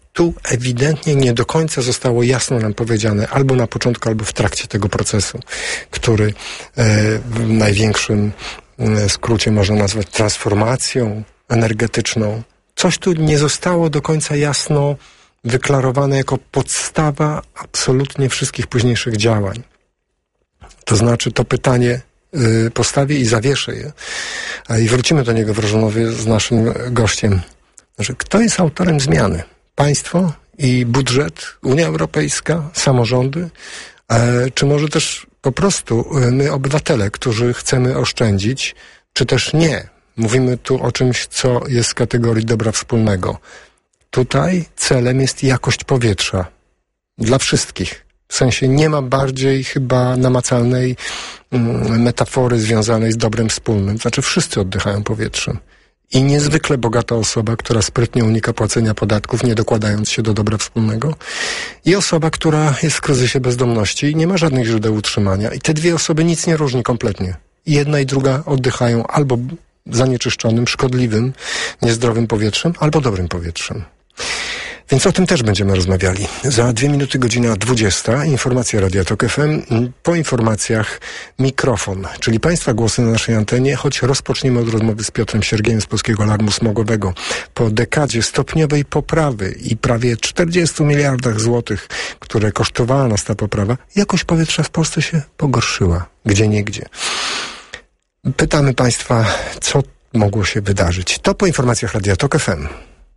tu ewidentnie nie do końca zostało jasno nam powiedziane, albo na początku, albo w trakcie tego procesu, który e, w największym e, skrócie można nazwać transformacją energetyczną. Coś tu nie zostało do końca jasno wyklarowane jako podstawa absolutnie wszystkich późniejszych działań. To znaczy to pytanie y, postawię i zawieszę je. A i wrócimy do niego w rozmowie z naszym gościem. Znaczy, kto jest autorem zmiany? Państwo i budżet, Unia Europejska, samorządy, e, czy może też po prostu my, obywatele, którzy chcemy oszczędzić, czy też nie? Mówimy tu o czymś, co jest z kategorii dobra wspólnego. Tutaj celem jest jakość powietrza. Dla wszystkich. W sensie nie ma bardziej chyba namacalnej mm, metafory związanej z dobrem wspólnym. Znaczy wszyscy oddychają powietrzem. I niezwykle bogata osoba, która sprytnie unika płacenia podatków, nie dokładając się do dobra wspólnego. I osoba, która jest w kryzysie bezdomności i nie ma żadnych źródeł utrzymania. I te dwie osoby nic nie różni kompletnie. I jedna i druga oddychają albo zanieczyszczonym, szkodliwym, niezdrowym powietrzem, albo dobrym powietrzem. Więc o tym też będziemy rozmawiali. Za dwie minuty godzina dwudziesta. Informacja Radia Tok F M. Po informacjach mikrofon, czyli Państwa głosy na naszej antenie, choć rozpoczniemy od rozmowy z Piotrem Siergiejem z Polskiego Alarmu Smogowego. Po dekadzie stopniowej poprawy i prawie czterdziestu miliardach złotych, które kosztowała nas ta poprawa, jakość powietrza w Polsce się pogorszyła. Gdzieniegdzie. Pytamy Państwa, co mogło się wydarzyć. To po informacjach Radia Tok F M.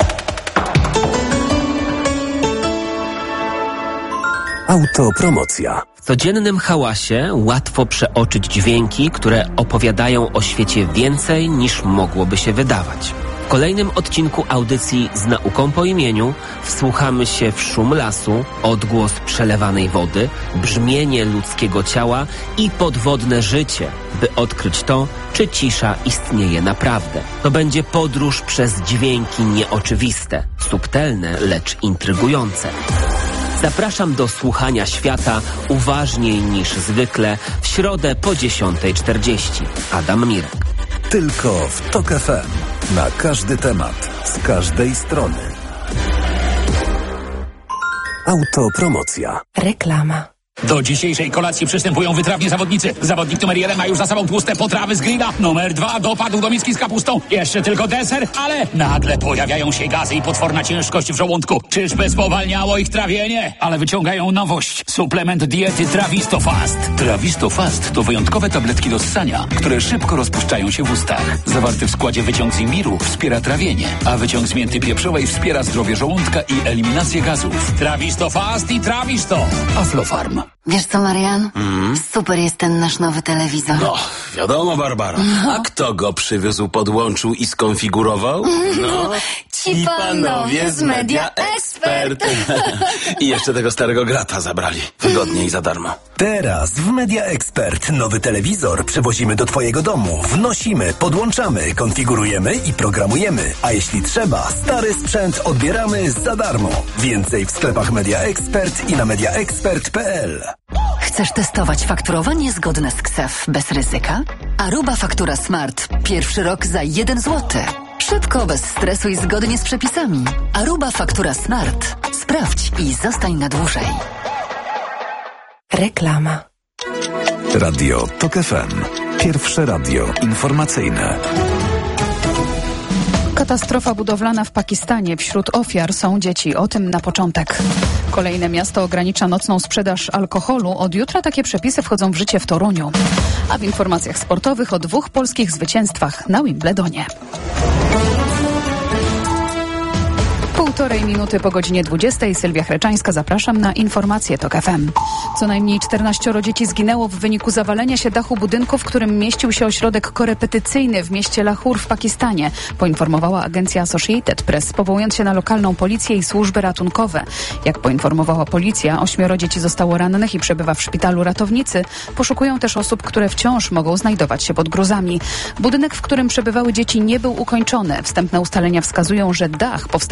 Autopromocja. W codziennym hałasie łatwo przeoczyć dźwięki, które opowiadają o świecie więcej niż mogłoby się wydawać. W kolejnym odcinku audycji Z nauką po imieniu wsłuchamy się w szum lasu, odgłos przelewanej wody, brzmienie ludzkiego ciała i podwodne życie, by odkryć to, czy cisza istnieje naprawdę. To będzie podróż przez dźwięki nieoczywiste, subtelne, lecz intrygujące. Zapraszam do słuchania świata uważniej niż zwykle w środę po dziesiątej czterdzieści. Adam Mirek. Tylko w Tok F M. Na każdy temat, z każdej strony. Autopromocja. Reklama. Do dzisiejszej kolacji przystępują wytrawni zawodnicy. Zawodnik numer jeden ma już za sobą tłuste potrawy z grilla. Numer dwa dopadł do miski z kapustą. Jeszcze tylko deser, ale nagle pojawiają się gazy i potworna ciężkość w żołądku. Czyżby spowalniało ich trawienie? Ale wyciągają nowość. Suplement diety Trawisto Fast. Trawisto Fast to wyjątkowe tabletki do ssania, które szybko rozpuszczają się w ustach. Zawarty w składzie wyciąg z imbiru wspiera trawienie, a wyciąg z mięty pieprzowej wspiera zdrowie żołądka i eliminację gazów. Trawisto Fast i Trawisto. Aflofarm. Wiesz co, Marian? Mm. Super jest ten nasz nowy telewizor. No, wiadomo, Barbara. A kto go przywiózł, podłączył i skonfigurował? No, ci panowie z Media Expert. I jeszcze tego starego grata zabrali. Wygodnie i za darmo. Teraz w Media Expert nowy telewizor przywozimy do Twojego domu. Wnosimy, podłączamy, konfigurujemy i programujemy. A jeśli trzeba, stary sprzęt odbieramy za darmo. Więcej w sklepach Media Expert i na media expert kropka p l. Chcesz testować fakturowanie zgodne z K S E F bez ryzyka? Aruba Faktura Smart. Pierwszy rok za jeden złoty. Szybko, bez stresu i zgodnie z przepisami. Aruba Faktura Smart. Sprawdź i zostań na dłużej. Reklama. Radio Tok F M. Pierwsze radio informacyjne. Katastrofa budowlana w Pakistanie. Wśród ofiar są dzieci. O tym na początek. Kolejne miasto ogranicza nocną sprzedaż alkoholu. Od jutra takie przepisy wchodzą w życie w Toruniu. A w informacjach sportowych o dwóch polskich zwycięstwach na Wimbledonie. Półtorej minuty po godzinie dwudziestej. Sylwia Chreczańska, zapraszam na informacje Tok F M. Co najmniej czternaścioro dzieci zginęło w wyniku zawalenia się dachu budynku, w którym mieścił się ośrodek korepetycyjny w mieście Lahore w Pakistanie, poinformowała agencja Associated Press, powołując się na lokalną policję i służby ratunkowe. Jak poinformowała policja, ośmioro dzieci zostało rannych i przebywa w szpitalu. Ratownicy poszukują też osób, które wciąż mogą znajdować się pod gruzami. Budynek, w którym przebywały dzieci, nie był ukończony. Wstępne ustalenia wskazują, że dach powstającego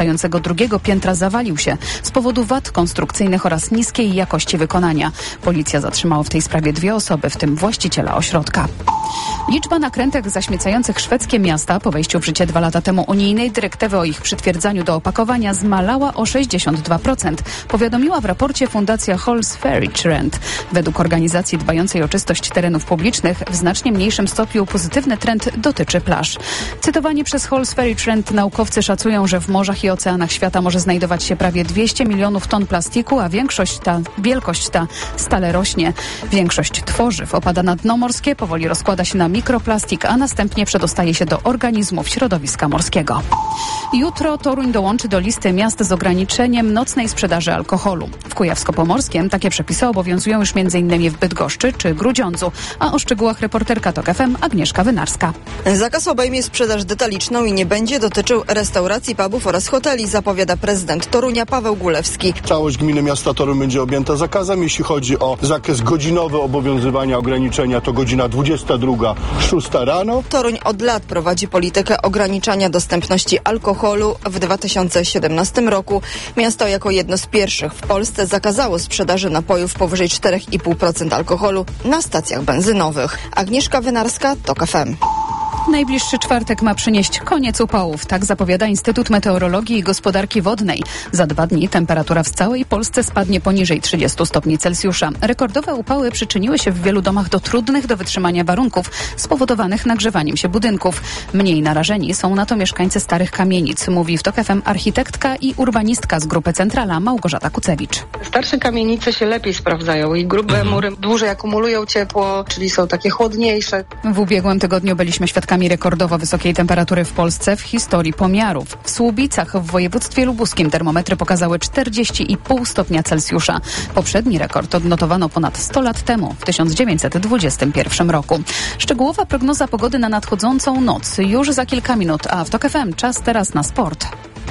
drugiego piętra zawalił się z powodu wad konstrukcyjnych oraz niskiej jakości wykonania. Policja zatrzymała w tej sprawie dwie osoby, w tym właściciela ośrodka. Liczba nakrętek zaśmiecających szwedzkie miasta po wejściu w życie dwa lata temu unijnej dyrektywy o ich przytwierdzaniu do opakowania zmalała o sześćdziesiąt dwa procent, powiadomiła w raporcie Fundacja Halls Ferry Trend. Według organizacji dbającej o czystość terenów publicznych w znacznie mniejszym stopniu pozytywny trend dotyczy plaż. Cytowani przez Halls Ferry Trend naukowcy szacują, że w morzach i oceanach świata może znajdować się prawie dwieście milionów ton plastiku, a większość ta, wielkość ta stale rośnie. Większość tworzyw opada na dno morskie, powoli rozkłada się na mikroplastik, a następnie przedostaje się do organizmów środowiska morskiego. Jutro Toruń dołączy do listy miast z ograniczeniem nocnej sprzedaży alkoholu. W Kujawsko-Pomorskiem takie przepisy obowiązują już m.in. w Bydgoszczy czy Grudziądzu, a o szczegółach reporterka TOK F M Agnieszka Wynarska. Zakaz obejmie sprzedaż detaliczną i nie będzie dotyczył restauracji, pubów oraz hoteli, zapowiada prezydent Torunia Paweł Gulewski. Całość gminy miasta Toruń będzie objęta zakazem. Jeśli chodzi o zakres godzinowy obowiązywania ograniczenia, to godzina dwudziesta druga, szósta rano. Toruń od lat prowadzi politykę ograniczania dostępności alkoholu. W dwa tysiące siedemnastym roku miasto jako jedno z pierwszych w Polsce zakazało sprzedaży napojów powyżej cztery i pół procent alkoholu na stacjach benzynowych. Agnieszka Wynarska, TOK F M. Najbliższy czwartek ma przynieść koniec upałów, tak zapowiada Instytut Meteorologii i Gospodarki Wodnej. Za dwa dni temperatura w całej Polsce spadnie poniżej trzydziestu stopni Celsjusza. Rekordowe upały przyczyniły się w wielu domach do trudnych do wytrzymania warunków spowodowanych nagrzewaniem się budynków. Mniej narażeni są na to mieszkańcy starych kamienic, mówi w TOK F M architektka i urbanistka z Grupy Centrala Małgorzata Kucewicz. Starsze kamienice się lepiej sprawdzają i grube mury dłużej akumulują ciepło, czyli są takie chłodniejsze. W ubiegłym tygodniu byliśmy świadkami rekordowo wysokiej temperatury w Polsce w historii pomiarów. W Słubicach w województwie lubuskim termometry pokazały czterdzieści i pół stopnia Celsjusza. Poprzedni rekord odnotowano ponad sto lat temu, w tysiąc dziewięćset dwudziestym pierwszym roku. Szczegółowa prognoza pogody na nadchodzącą noc już za kilka minut, a w TOK F M czas teraz na sport.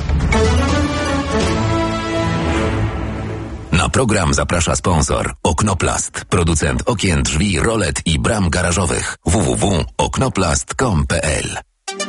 Na program zaprasza sponsor Oknoplast, producent okien, drzwi, rolet i bram garażowych. w w w kropka oknoplast kropka com kropka p l.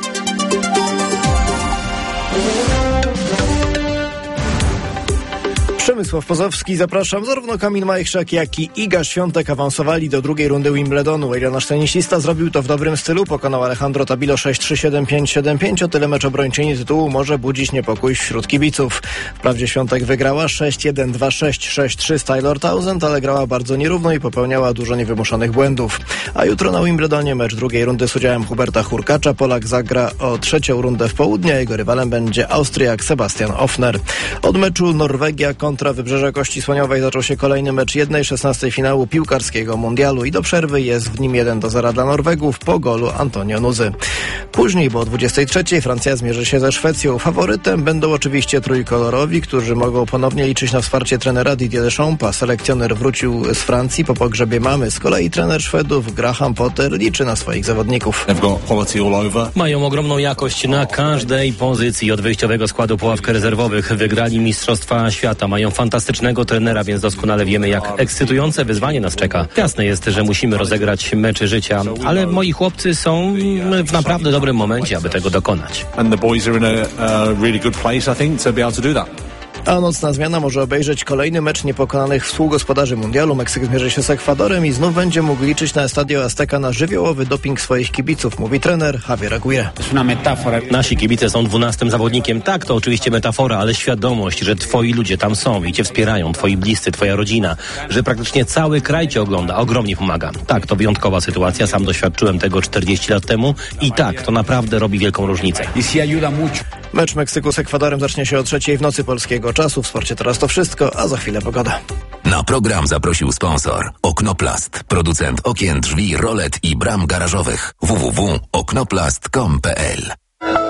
Przemysław Pozowski, zapraszam. Zarówno Kamil Majchrzak, jak i Iga Świątek awansowali do drugiej rundy Wimbledonu. O ile nasz tenisista zrobił to w dobrym stylu, pokonał Alejandro Tabilo sześć trzy, siedem pięć, siedem pięć, o tyle mecz obrończyni tytułu może budzić niepokój wśród kibiców. Wprawdzie Świątek wygrała sześć jeden, dwa sześć, sześć trzy z Taylor Townsend, ale grała bardzo nierówno i popełniała dużo niewymuszonych błędów. A jutro na Wimbledonie mecz drugiej rundy z udziałem Huberta Hurkacza. Polak zagra o trzecią rundę w południe, a jego rywalem będzie Austriak Sebastian Ofner. Od meczu Norwegia kontra Wybrzeże Kości Słoniowej zaczął się kolejny mecz jednej szesnastej finału piłkarskiego mundialu i do przerwy jest w nim jeden do zera dla Norwegów po golu Antonio Nuzy. Później, bo o dwudziestej trzeciej Francja zmierzy się ze Szwecją. Faworytem będą oczywiście trójkolorowi, którzy mogą ponownie liczyć na wsparcie trenera Didier Deschamps. Selekcjoner wrócił z Francji po pogrzebie mamy. Z kolei trener Szwedów Graham Potter liczy na swoich zawodników. Mają ogromną jakość na każdej pozycji. Od wyjściowego składu po ławkę rezerwowych wygrali Mistrzostwa Świata. Mają fantastycznego trenera, więc doskonale wiemy, jak ekscytujące wyzwanie nas czeka. Jasne jest, że musimy rozegrać mecze życia, ale moi chłopcy są w naprawdę dobrym momencie, aby tego dokonać. A nocna zmiana może obejrzeć kolejny mecz niepokonanych współgospodarzy mundialu. Meksyk zmierzy się z Ekwadorem i znów będzie mógł liczyć na Estadio Azteca na żywiołowy doping swoich kibiców, mówi trener Javier Aguirre. Nasi kibice są dwunastym zawodnikiem. Tak, to oczywiście metafora, ale świadomość, że twoi ludzie tam są i cię wspierają, twoi bliscy, twoja rodzina, że praktycznie cały kraj cię ogląda, ogromnie pomaga. Tak, to wyjątkowa sytuacja, sam doświadczyłem tego czterdzieści lat temu i tak, to naprawdę robi wielką różnicę. Mecz Meksyku z Ekwadorem zacznie się o trzeciej w nocy polskiego czasu. W sporcie teraz to wszystko, a za chwilę pogoda. Na program zaprosił sponsor Oknoplast, producent okien, drzwi, rolet i bram garażowych. w w w kropka oknoplast kropka com kropka p l.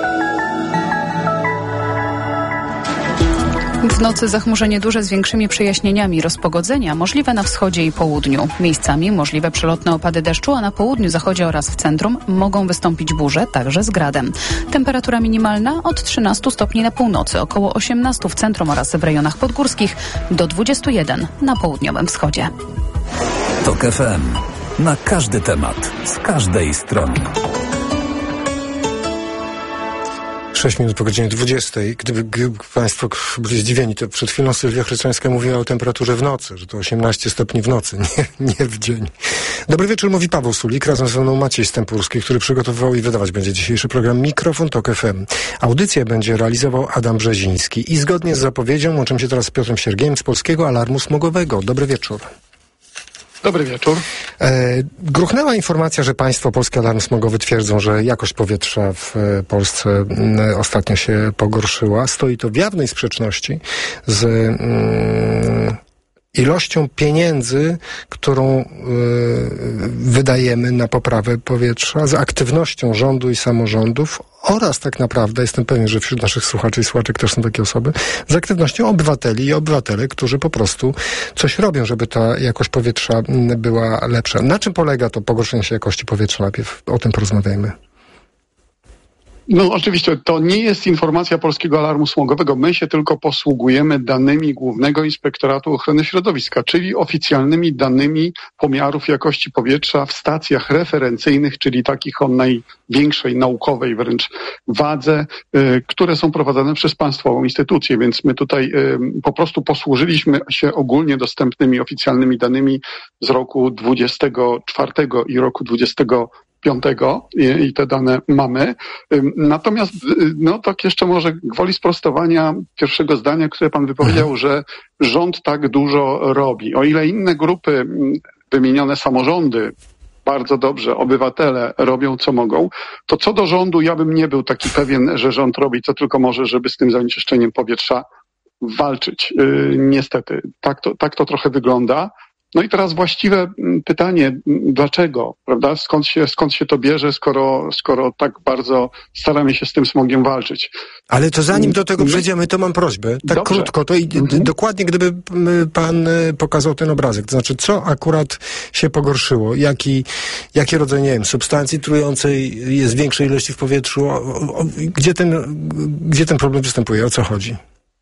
W nocy zachmurzenie duże z większymi przejaśnieniami, rozpogodzenia możliwe na wschodzie i południu. Miejscami możliwe przelotne opady deszczu, a na południu, zachodzie oraz w centrum mogą wystąpić burze, także z gradem. Temperatura minimalna od trzynastu stopni na północy, około osiemnastu w centrum oraz w rejonach podgórskich, do dwudziestu jeden na południowym wschodzie. TOK F M. Na każdy temat, z każdej strony. sześć minut po godzinie dwudziestej. Gdyby, gdyby Państwo byli zdziwieni, to przed chwilą Sylwia Chrześciańska mówiła o temperaturze w nocy, że to osiemnaście stopni w nocy, nie, nie w dzień. Dobry wieczór, mówi Paweł Sulik, razem ze mną Maciej Stępurski, który przygotowywał i wydawać będzie dzisiejszy program Mikrofon Tok F M. Audycję będzie realizował Adam Brzeziński i zgodnie z zapowiedzią łączymy się teraz z Piotrem Siergiejem z Polskiego Alarmu Smogowego. Dobry wieczór. Dobry wieczór. E, gruchnęła informacja, że państwo Polski Alarm Smogowy twierdzą, że jakość powietrza w Polsce m, ostatnio się pogorszyła. Stoi to w jawnej sprzeczności z mm, ilością pieniędzy, którą y, wydajemy na poprawę powietrza, z aktywnością rządu i samorządów oraz tak naprawdę, jestem pewien, że wśród naszych słuchaczy i słuchaczek też są takie osoby, z aktywnością obywateli i obywatele, którzy po prostu coś robią, żeby ta jakość powietrza była lepsza. Na czym polega to pogorszenie się jakości powietrza? Najpierw o tym porozmawiajmy. No oczywiście, to nie jest informacja Polskiego Alarmu Smogowego. My się tylko posługujemy danymi Głównego Inspektoratu Ochrony Środowiska, czyli oficjalnymi danymi pomiarów jakości powietrza w stacjach referencyjnych, czyli takich o największej naukowej wręcz wadze, y, które są prowadzone przez państwową instytucję. Więc my tutaj y, po prostu posłużyliśmy się ogólnie dostępnymi oficjalnymi danymi z roku dwudziestego czwartego i roku dwudziestego piątego i, i te dane mamy. Natomiast, no tak jeszcze może gwoli sprostowania pierwszego zdania, które pan wypowiedział, że rząd tak dużo robi. O ile inne grupy, wymienione samorządy, bardzo dobrze, obywatele robią co mogą, to co do rządu ja bym nie był taki pewien, że rząd robi co tylko może, żeby z tym zanieczyszczeniem powietrza walczyć. Yy, niestety, tak to, tak to trochę wygląda. No i teraz właściwe pytanie, dlaczego, prawda? Skąd się, skąd się to bierze, skoro, skoro tak bardzo staramy się z tym smogiem walczyć? Ale to zanim do tego przejdziemy, to mam prośbę, tak Dobrze. krótko, to i mhm. dokładnie gdyby pan pokazał ten obrazek, to znaczy co akurat się pogorszyło, jaki, jaki rodzaj, nie wiem, substancji trującej jest większej ilości w powietrzu, o, o, gdzie ten, gdzie ten problem występuje, o co chodzi?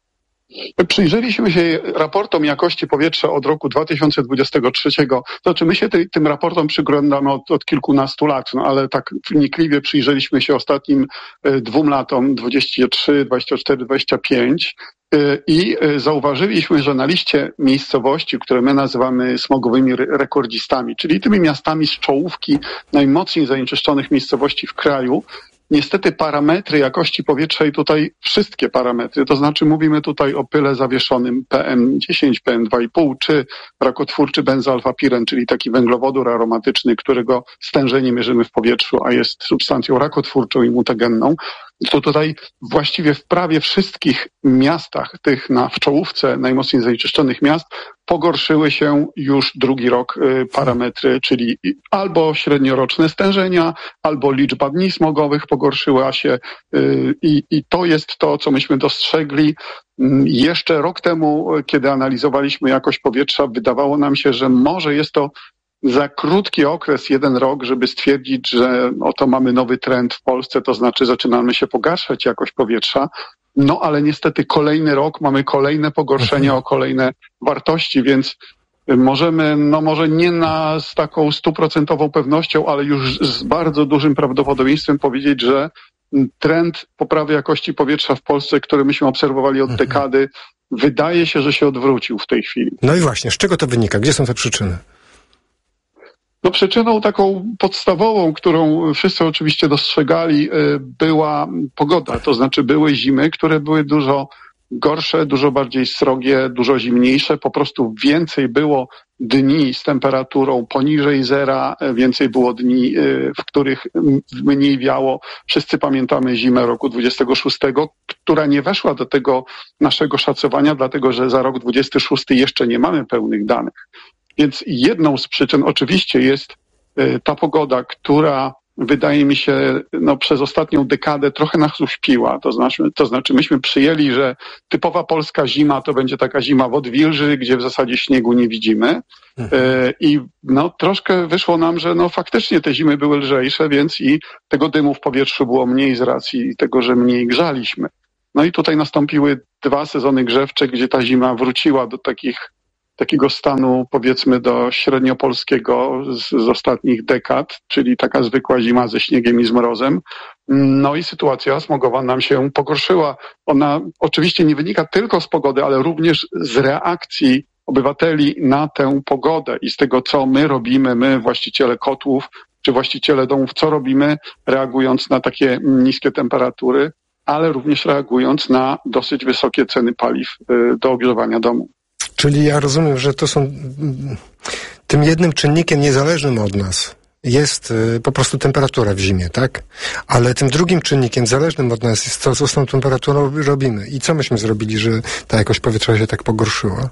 Przyjrzeliśmy się raportom jakości powietrza od roku dwa tysiące dwudziestego trzeciego. To znaczy my się tej, tym raportom przyglądamy od, od kilkunastu lat, no ale tak wnikliwie przyjrzeliśmy się ostatnim y, dwóm latom, dwadzieścia trzy, dwadzieścia cztery, dwadzieścia pięć y, i y, zauważyliśmy, że na liście miejscowości, które my nazywamy smogowymi re- rekordzistami, czyli tymi miastami z czołówki najmocniej zanieczyszczonych miejscowości w kraju, niestety parametry jakości powietrza i tutaj wszystkie parametry, to znaczy mówimy tutaj o pyle zawieszonym P M dziesięć, P M dwa i pół czy rakotwórczy benzoalfapiren, czyli taki węglowodór aromatyczny, którego stężenie mierzymy w powietrzu, a jest substancją rakotwórczą i mutagenną. To tutaj właściwie w prawie wszystkich miastach, tych na w czołówce najmocniej zanieczyszczonych miast, pogorszyły się już drugi rok y, parametry, czyli albo średnioroczne stężenia, albo liczba dni smogowych pogorszyła się y, i, i to jest to, co myśmy dostrzegli. Y, jeszcze rok temu, kiedy analizowaliśmy jakość powietrza, wydawało nam się, że może jest to za krótki okres, jeden rok, żeby stwierdzić, że oto mamy nowy trend w Polsce, to znaczy zaczynamy się pogarszać jakość powietrza. No ale niestety kolejny rok, mamy kolejne pogorszenie o kolejne wartości, więc możemy, no może nie na, z taką stuprocentową pewnością, ale już z bardzo dużym prawdopodobieństwem powiedzieć, że trend poprawy jakości powietrza w Polsce, który myśmy obserwowali od dekady, wydaje się, że się odwrócił w tej chwili. No i właśnie, z czego to wynika? Gdzie są te przyczyny? No przyczyną taką podstawową, którą wszyscy oczywiście dostrzegali, była pogoda. To znaczy były zimy, które były dużo gorsze, dużo bardziej srogie, dużo zimniejsze. Po prostu więcej było dni z temperaturą poniżej zera, więcej było dni, w których mniej wiało. Wszyscy pamiętamy zimę roku dwudziestego szóstego, która nie weszła do tego naszego szacowania, dlatego że za rok dwudziesty szósty jeszcze nie mamy pełnych danych. Więc jedną z przyczyn oczywiście jest y, ta pogoda, która wydaje mi się no, przez ostatnią dekadę trochę nas uśpiła. To znaczy, to znaczy myśmy przyjęli, że typowa polska zima to będzie taka zima w odwilży, gdzie w zasadzie śniegu nie widzimy. Y, I no, troszkę wyszło nam, że no, faktycznie te zimy były lżejsze, więc i tego dymu w powietrzu było mniej z racji tego, że mniej grzaliśmy. No i tutaj nastąpiły dwa sezony grzewcze, gdzie ta zima wróciła do takich takiego stanu, powiedzmy, do średniopolskiego z, z ostatnich dekad, czyli taka zwykła zima ze śniegiem i z mrozem. No i sytuacja smogowa nam się pogorszyła. Ona oczywiście nie wynika tylko z pogody, ale również z reakcji obywateli na tę pogodę i z tego, co my robimy, my właściciele kotłów czy właściciele domów, co robimy, reagując na takie niskie temperatury, ale również reagując na dosyć wysokie ceny paliw do ogrzewania domu. Czyli ja rozumiem, że to są tym jednym czynnikiem niezależnym od nas jest y, po prostu temperatura w zimie, tak? Ale tym drugim czynnikiem zależnym od nas jest to, co z tą temperaturą robimy. I co myśmy zrobili, że ta jakość powietrza się tak pogorszyła?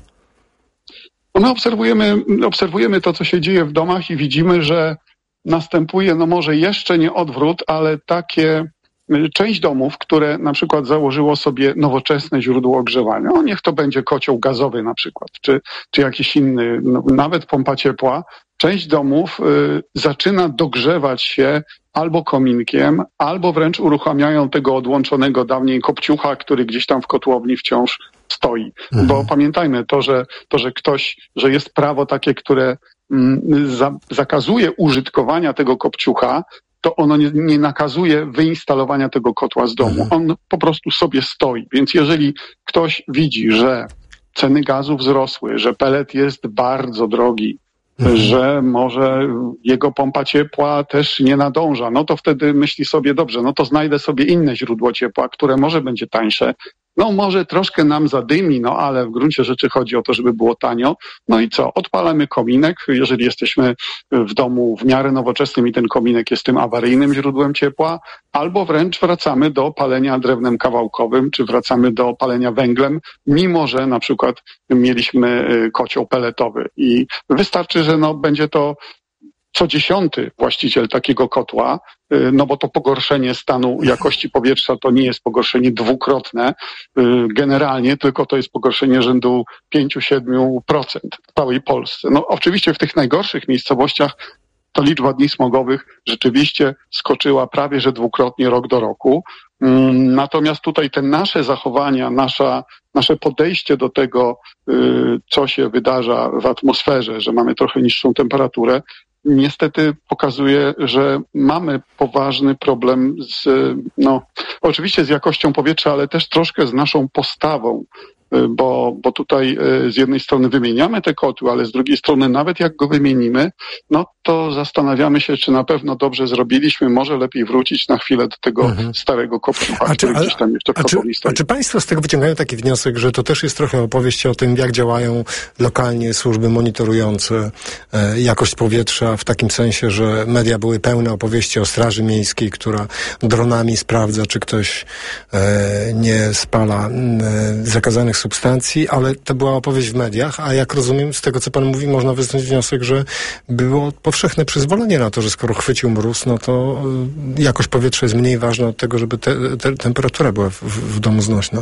No my obserwujemy, obserwujemy to, co się dzieje w domach i widzimy, że następuje, no może jeszcze nie odwrót, ale takie część domów, które na przykład założyło sobie nowoczesne źródło ogrzewania, no niech to będzie kocioł gazowy na przykład, czy, czy jakiś inny, no, nawet pompa ciepła, część domów y, zaczyna dogrzewać się albo kominkiem, albo wręcz uruchamiają tego odłączonego dawniej kopciucha, który gdzieś tam w kotłowni wciąż stoi. Mhm. Bo pamiętajmy to, że to, że ktoś, że jest prawo takie, które mm, za, zakazuje użytkowania tego kopciucha, to ono nie, nie nakazuje wyinstalowania tego kotła z domu. Mhm. On po prostu sobie stoi. Więc jeżeli ktoś widzi, że ceny gazu wzrosły, że pelet jest bardzo drogi, mhm. że może jego pompa ciepła też nie nadąża, no to wtedy myśli sobie, dobrze, no to znajdę sobie inne źródło ciepła, które może będzie tańsze, no może troszkę nam zadymi, no ale w gruncie rzeczy chodzi o to, żeby było tanio. No i co? Odpalamy kominek, jeżeli jesteśmy w domu w miarę nowoczesnym i ten kominek jest tym awaryjnym źródłem ciepła, albo wręcz wracamy do palenia drewnem kawałkowym, czy wracamy do palenia węglem, mimo że na przykład mieliśmy kocioł peletowy. I wystarczy, że no będzie to co dziesiąty właściciel takiego kotła, no bo to pogorszenie stanu jakości powietrza to nie jest pogorszenie dwukrotne generalnie, tylko to jest pogorszenie rzędu pięć do siedmiu procent w całej Polsce. No oczywiście w tych najgorszych miejscowościach to liczba dni smogowych rzeczywiście skoczyła prawie że dwukrotnie rok do roku. Natomiast tutaj te nasze zachowania, nasza, nasze podejście do tego, co się wydarza w atmosferze, że mamy trochę niższą temperaturę, niestety pokazuje, że mamy poważny problem z, no, oczywiście z jakością powietrza, ale też troszkę z naszą postawą, bo, bo tutaj z jednej strony wymieniamy te kotły, ale z drugiej strony nawet jak go wymienimy, no to zastanawiamy się, czy na pewno dobrze zrobiliśmy, może lepiej wrócić na chwilę do tego mhm. starego kopciucha, który gdzieś tam jeszcze w kotłowni stoi. A czy państwo z tego wyciągają taki wniosek, że to też jest trochę opowieść o tym, jak działają lokalnie służby monitorujące e, jakość powietrza, w takim sensie, że media były pełne opowieści o Straży Miejskiej, która dronami sprawdza, czy ktoś e, nie spala e, zakazanych substancji, ale to była opowieść w mediach, a jak rozumiem, z tego co pan mówi, można wysnuć wniosek, że było powszechne przyzwolenie na to, że skoro chwycił mróz, no to jakość powietrza jest mniej ważna od tego, żeby te, te, temperatura była w, w domu znośna.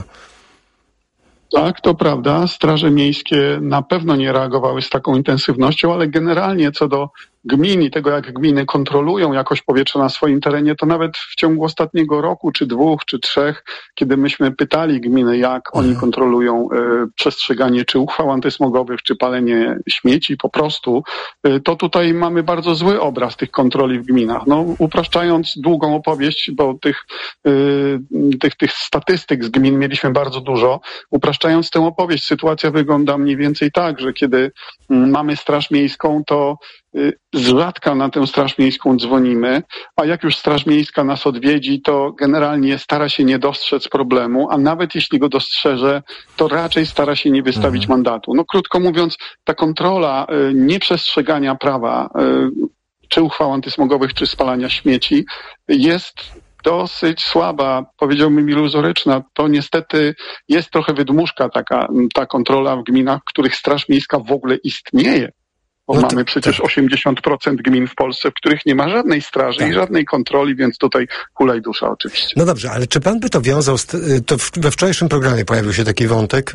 Tak, to prawda. Straże miejskie na pewno nie reagowały z taką intensywnością, ale generalnie co do gmin i tego, jak gminy kontrolują jakość powietrza na swoim terenie, to nawet w ciągu ostatniego roku, czy dwóch, czy trzech, kiedy myśmy pytali gminy, jak oni kontrolują y, przestrzeganie czy uchwał antysmogowych, czy palenie śmieci po prostu, y, to tutaj mamy bardzo zły obraz tych kontroli w gminach. No, upraszczając długą opowieść, bo tych, y, tych, tych statystyk z gmin mieliśmy bardzo dużo, upraszczając tę opowieść, sytuacja wygląda mniej więcej tak, że kiedy y, mamy straż miejską, to z rzadka na tę Straż Miejską dzwonimy, a jak już Straż Miejska nas odwiedzi, to generalnie stara się nie dostrzec problemu, a nawet jeśli go dostrzeże, to raczej stara się nie wystawić mhm. mandatu. No krótko mówiąc, ta kontrola y, nieprzestrzegania prawa, y, czy uchwał antysmogowych, czy spalania śmieci jest dosyć słaba, powiedziałbym iluzoryczna. To niestety jest trochę wydmuszka taka, ta kontrola w gminach, w których Straż Miejska w ogóle istnieje. Bo no mamy to, przecież tak. osiemdziesiąt procent gmin w Polsce, w których nie ma żadnej straży tak. i żadnej kontroli, więc tutaj hulaj dusza oczywiście. No dobrze, ale czy pan by to wiązał, z, to we wczorajszym programie pojawił się taki wątek,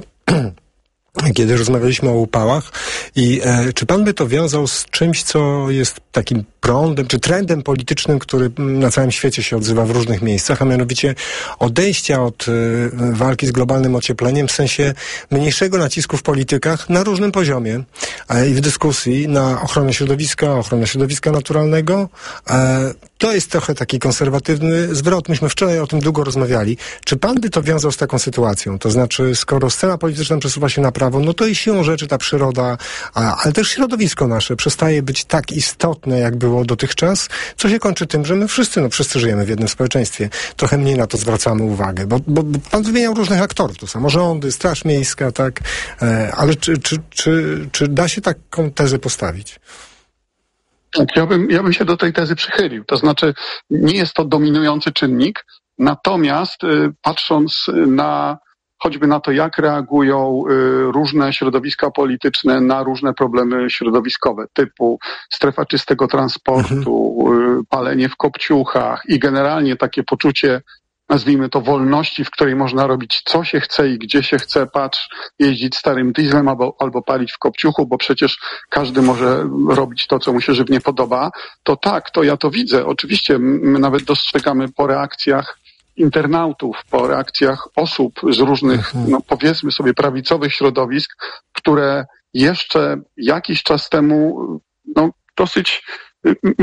kiedy rozmawialiśmy o upałach i e, czy pan by to wiązał z czymś, co jest takim prądem, czy trendem politycznym, który na całym świecie się odzywa w różnych miejscach, a mianowicie odejścia od y, walki z globalnym ociepleniem w sensie mniejszego nacisku w politykach na różnym poziomie e, i w dyskusji na ochronę środowiska, ochronę środowiska naturalnego. E, to jest trochę taki konserwatywny zwrot. Myśmy wczoraj o tym długo rozmawiali. Czy pan by to wiązał z taką sytuacją? To znaczy, skoro scena polityczna przesuwa się na prawo, no to i siłą rzeczy ta przyroda, a, ale też środowisko nasze przestaje być tak istotne, jak było dotychczas, co się kończy tym, że my wszyscy, no wszyscy żyjemy w jednym społeczeństwie. Trochę mniej na to zwracamy uwagę, bo, bo, bo pan wymieniał różnych aktorów, to samorządy, Straż Miejska, tak, e, ale czy, czy, czy, czy da się taką tezę postawić? Ja bym, ja bym się do tej tezy przychylił. To znaczy, nie jest to dominujący czynnik, natomiast y, patrząc na choćby na to, jak reagują y, różne środowiska polityczne na różne problemy środowiskowe, typu strefa czystego transportu, y, palenie w kopciuchach i generalnie takie poczucie, nazwijmy to, wolności, w której można robić co się chce i gdzie się chce, patrz, jeździć starym dieslem albo, albo palić w kopciuchu, bo przecież każdy może robić to, co mu się żywnie podoba, to tak, to ja to widzę. Oczywiście my nawet dostrzegamy po reakcjach internautów, po reakcjach osób z różnych, no powiedzmy sobie, prawicowych środowisk, które jeszcze jakiś czas temu no, dosyć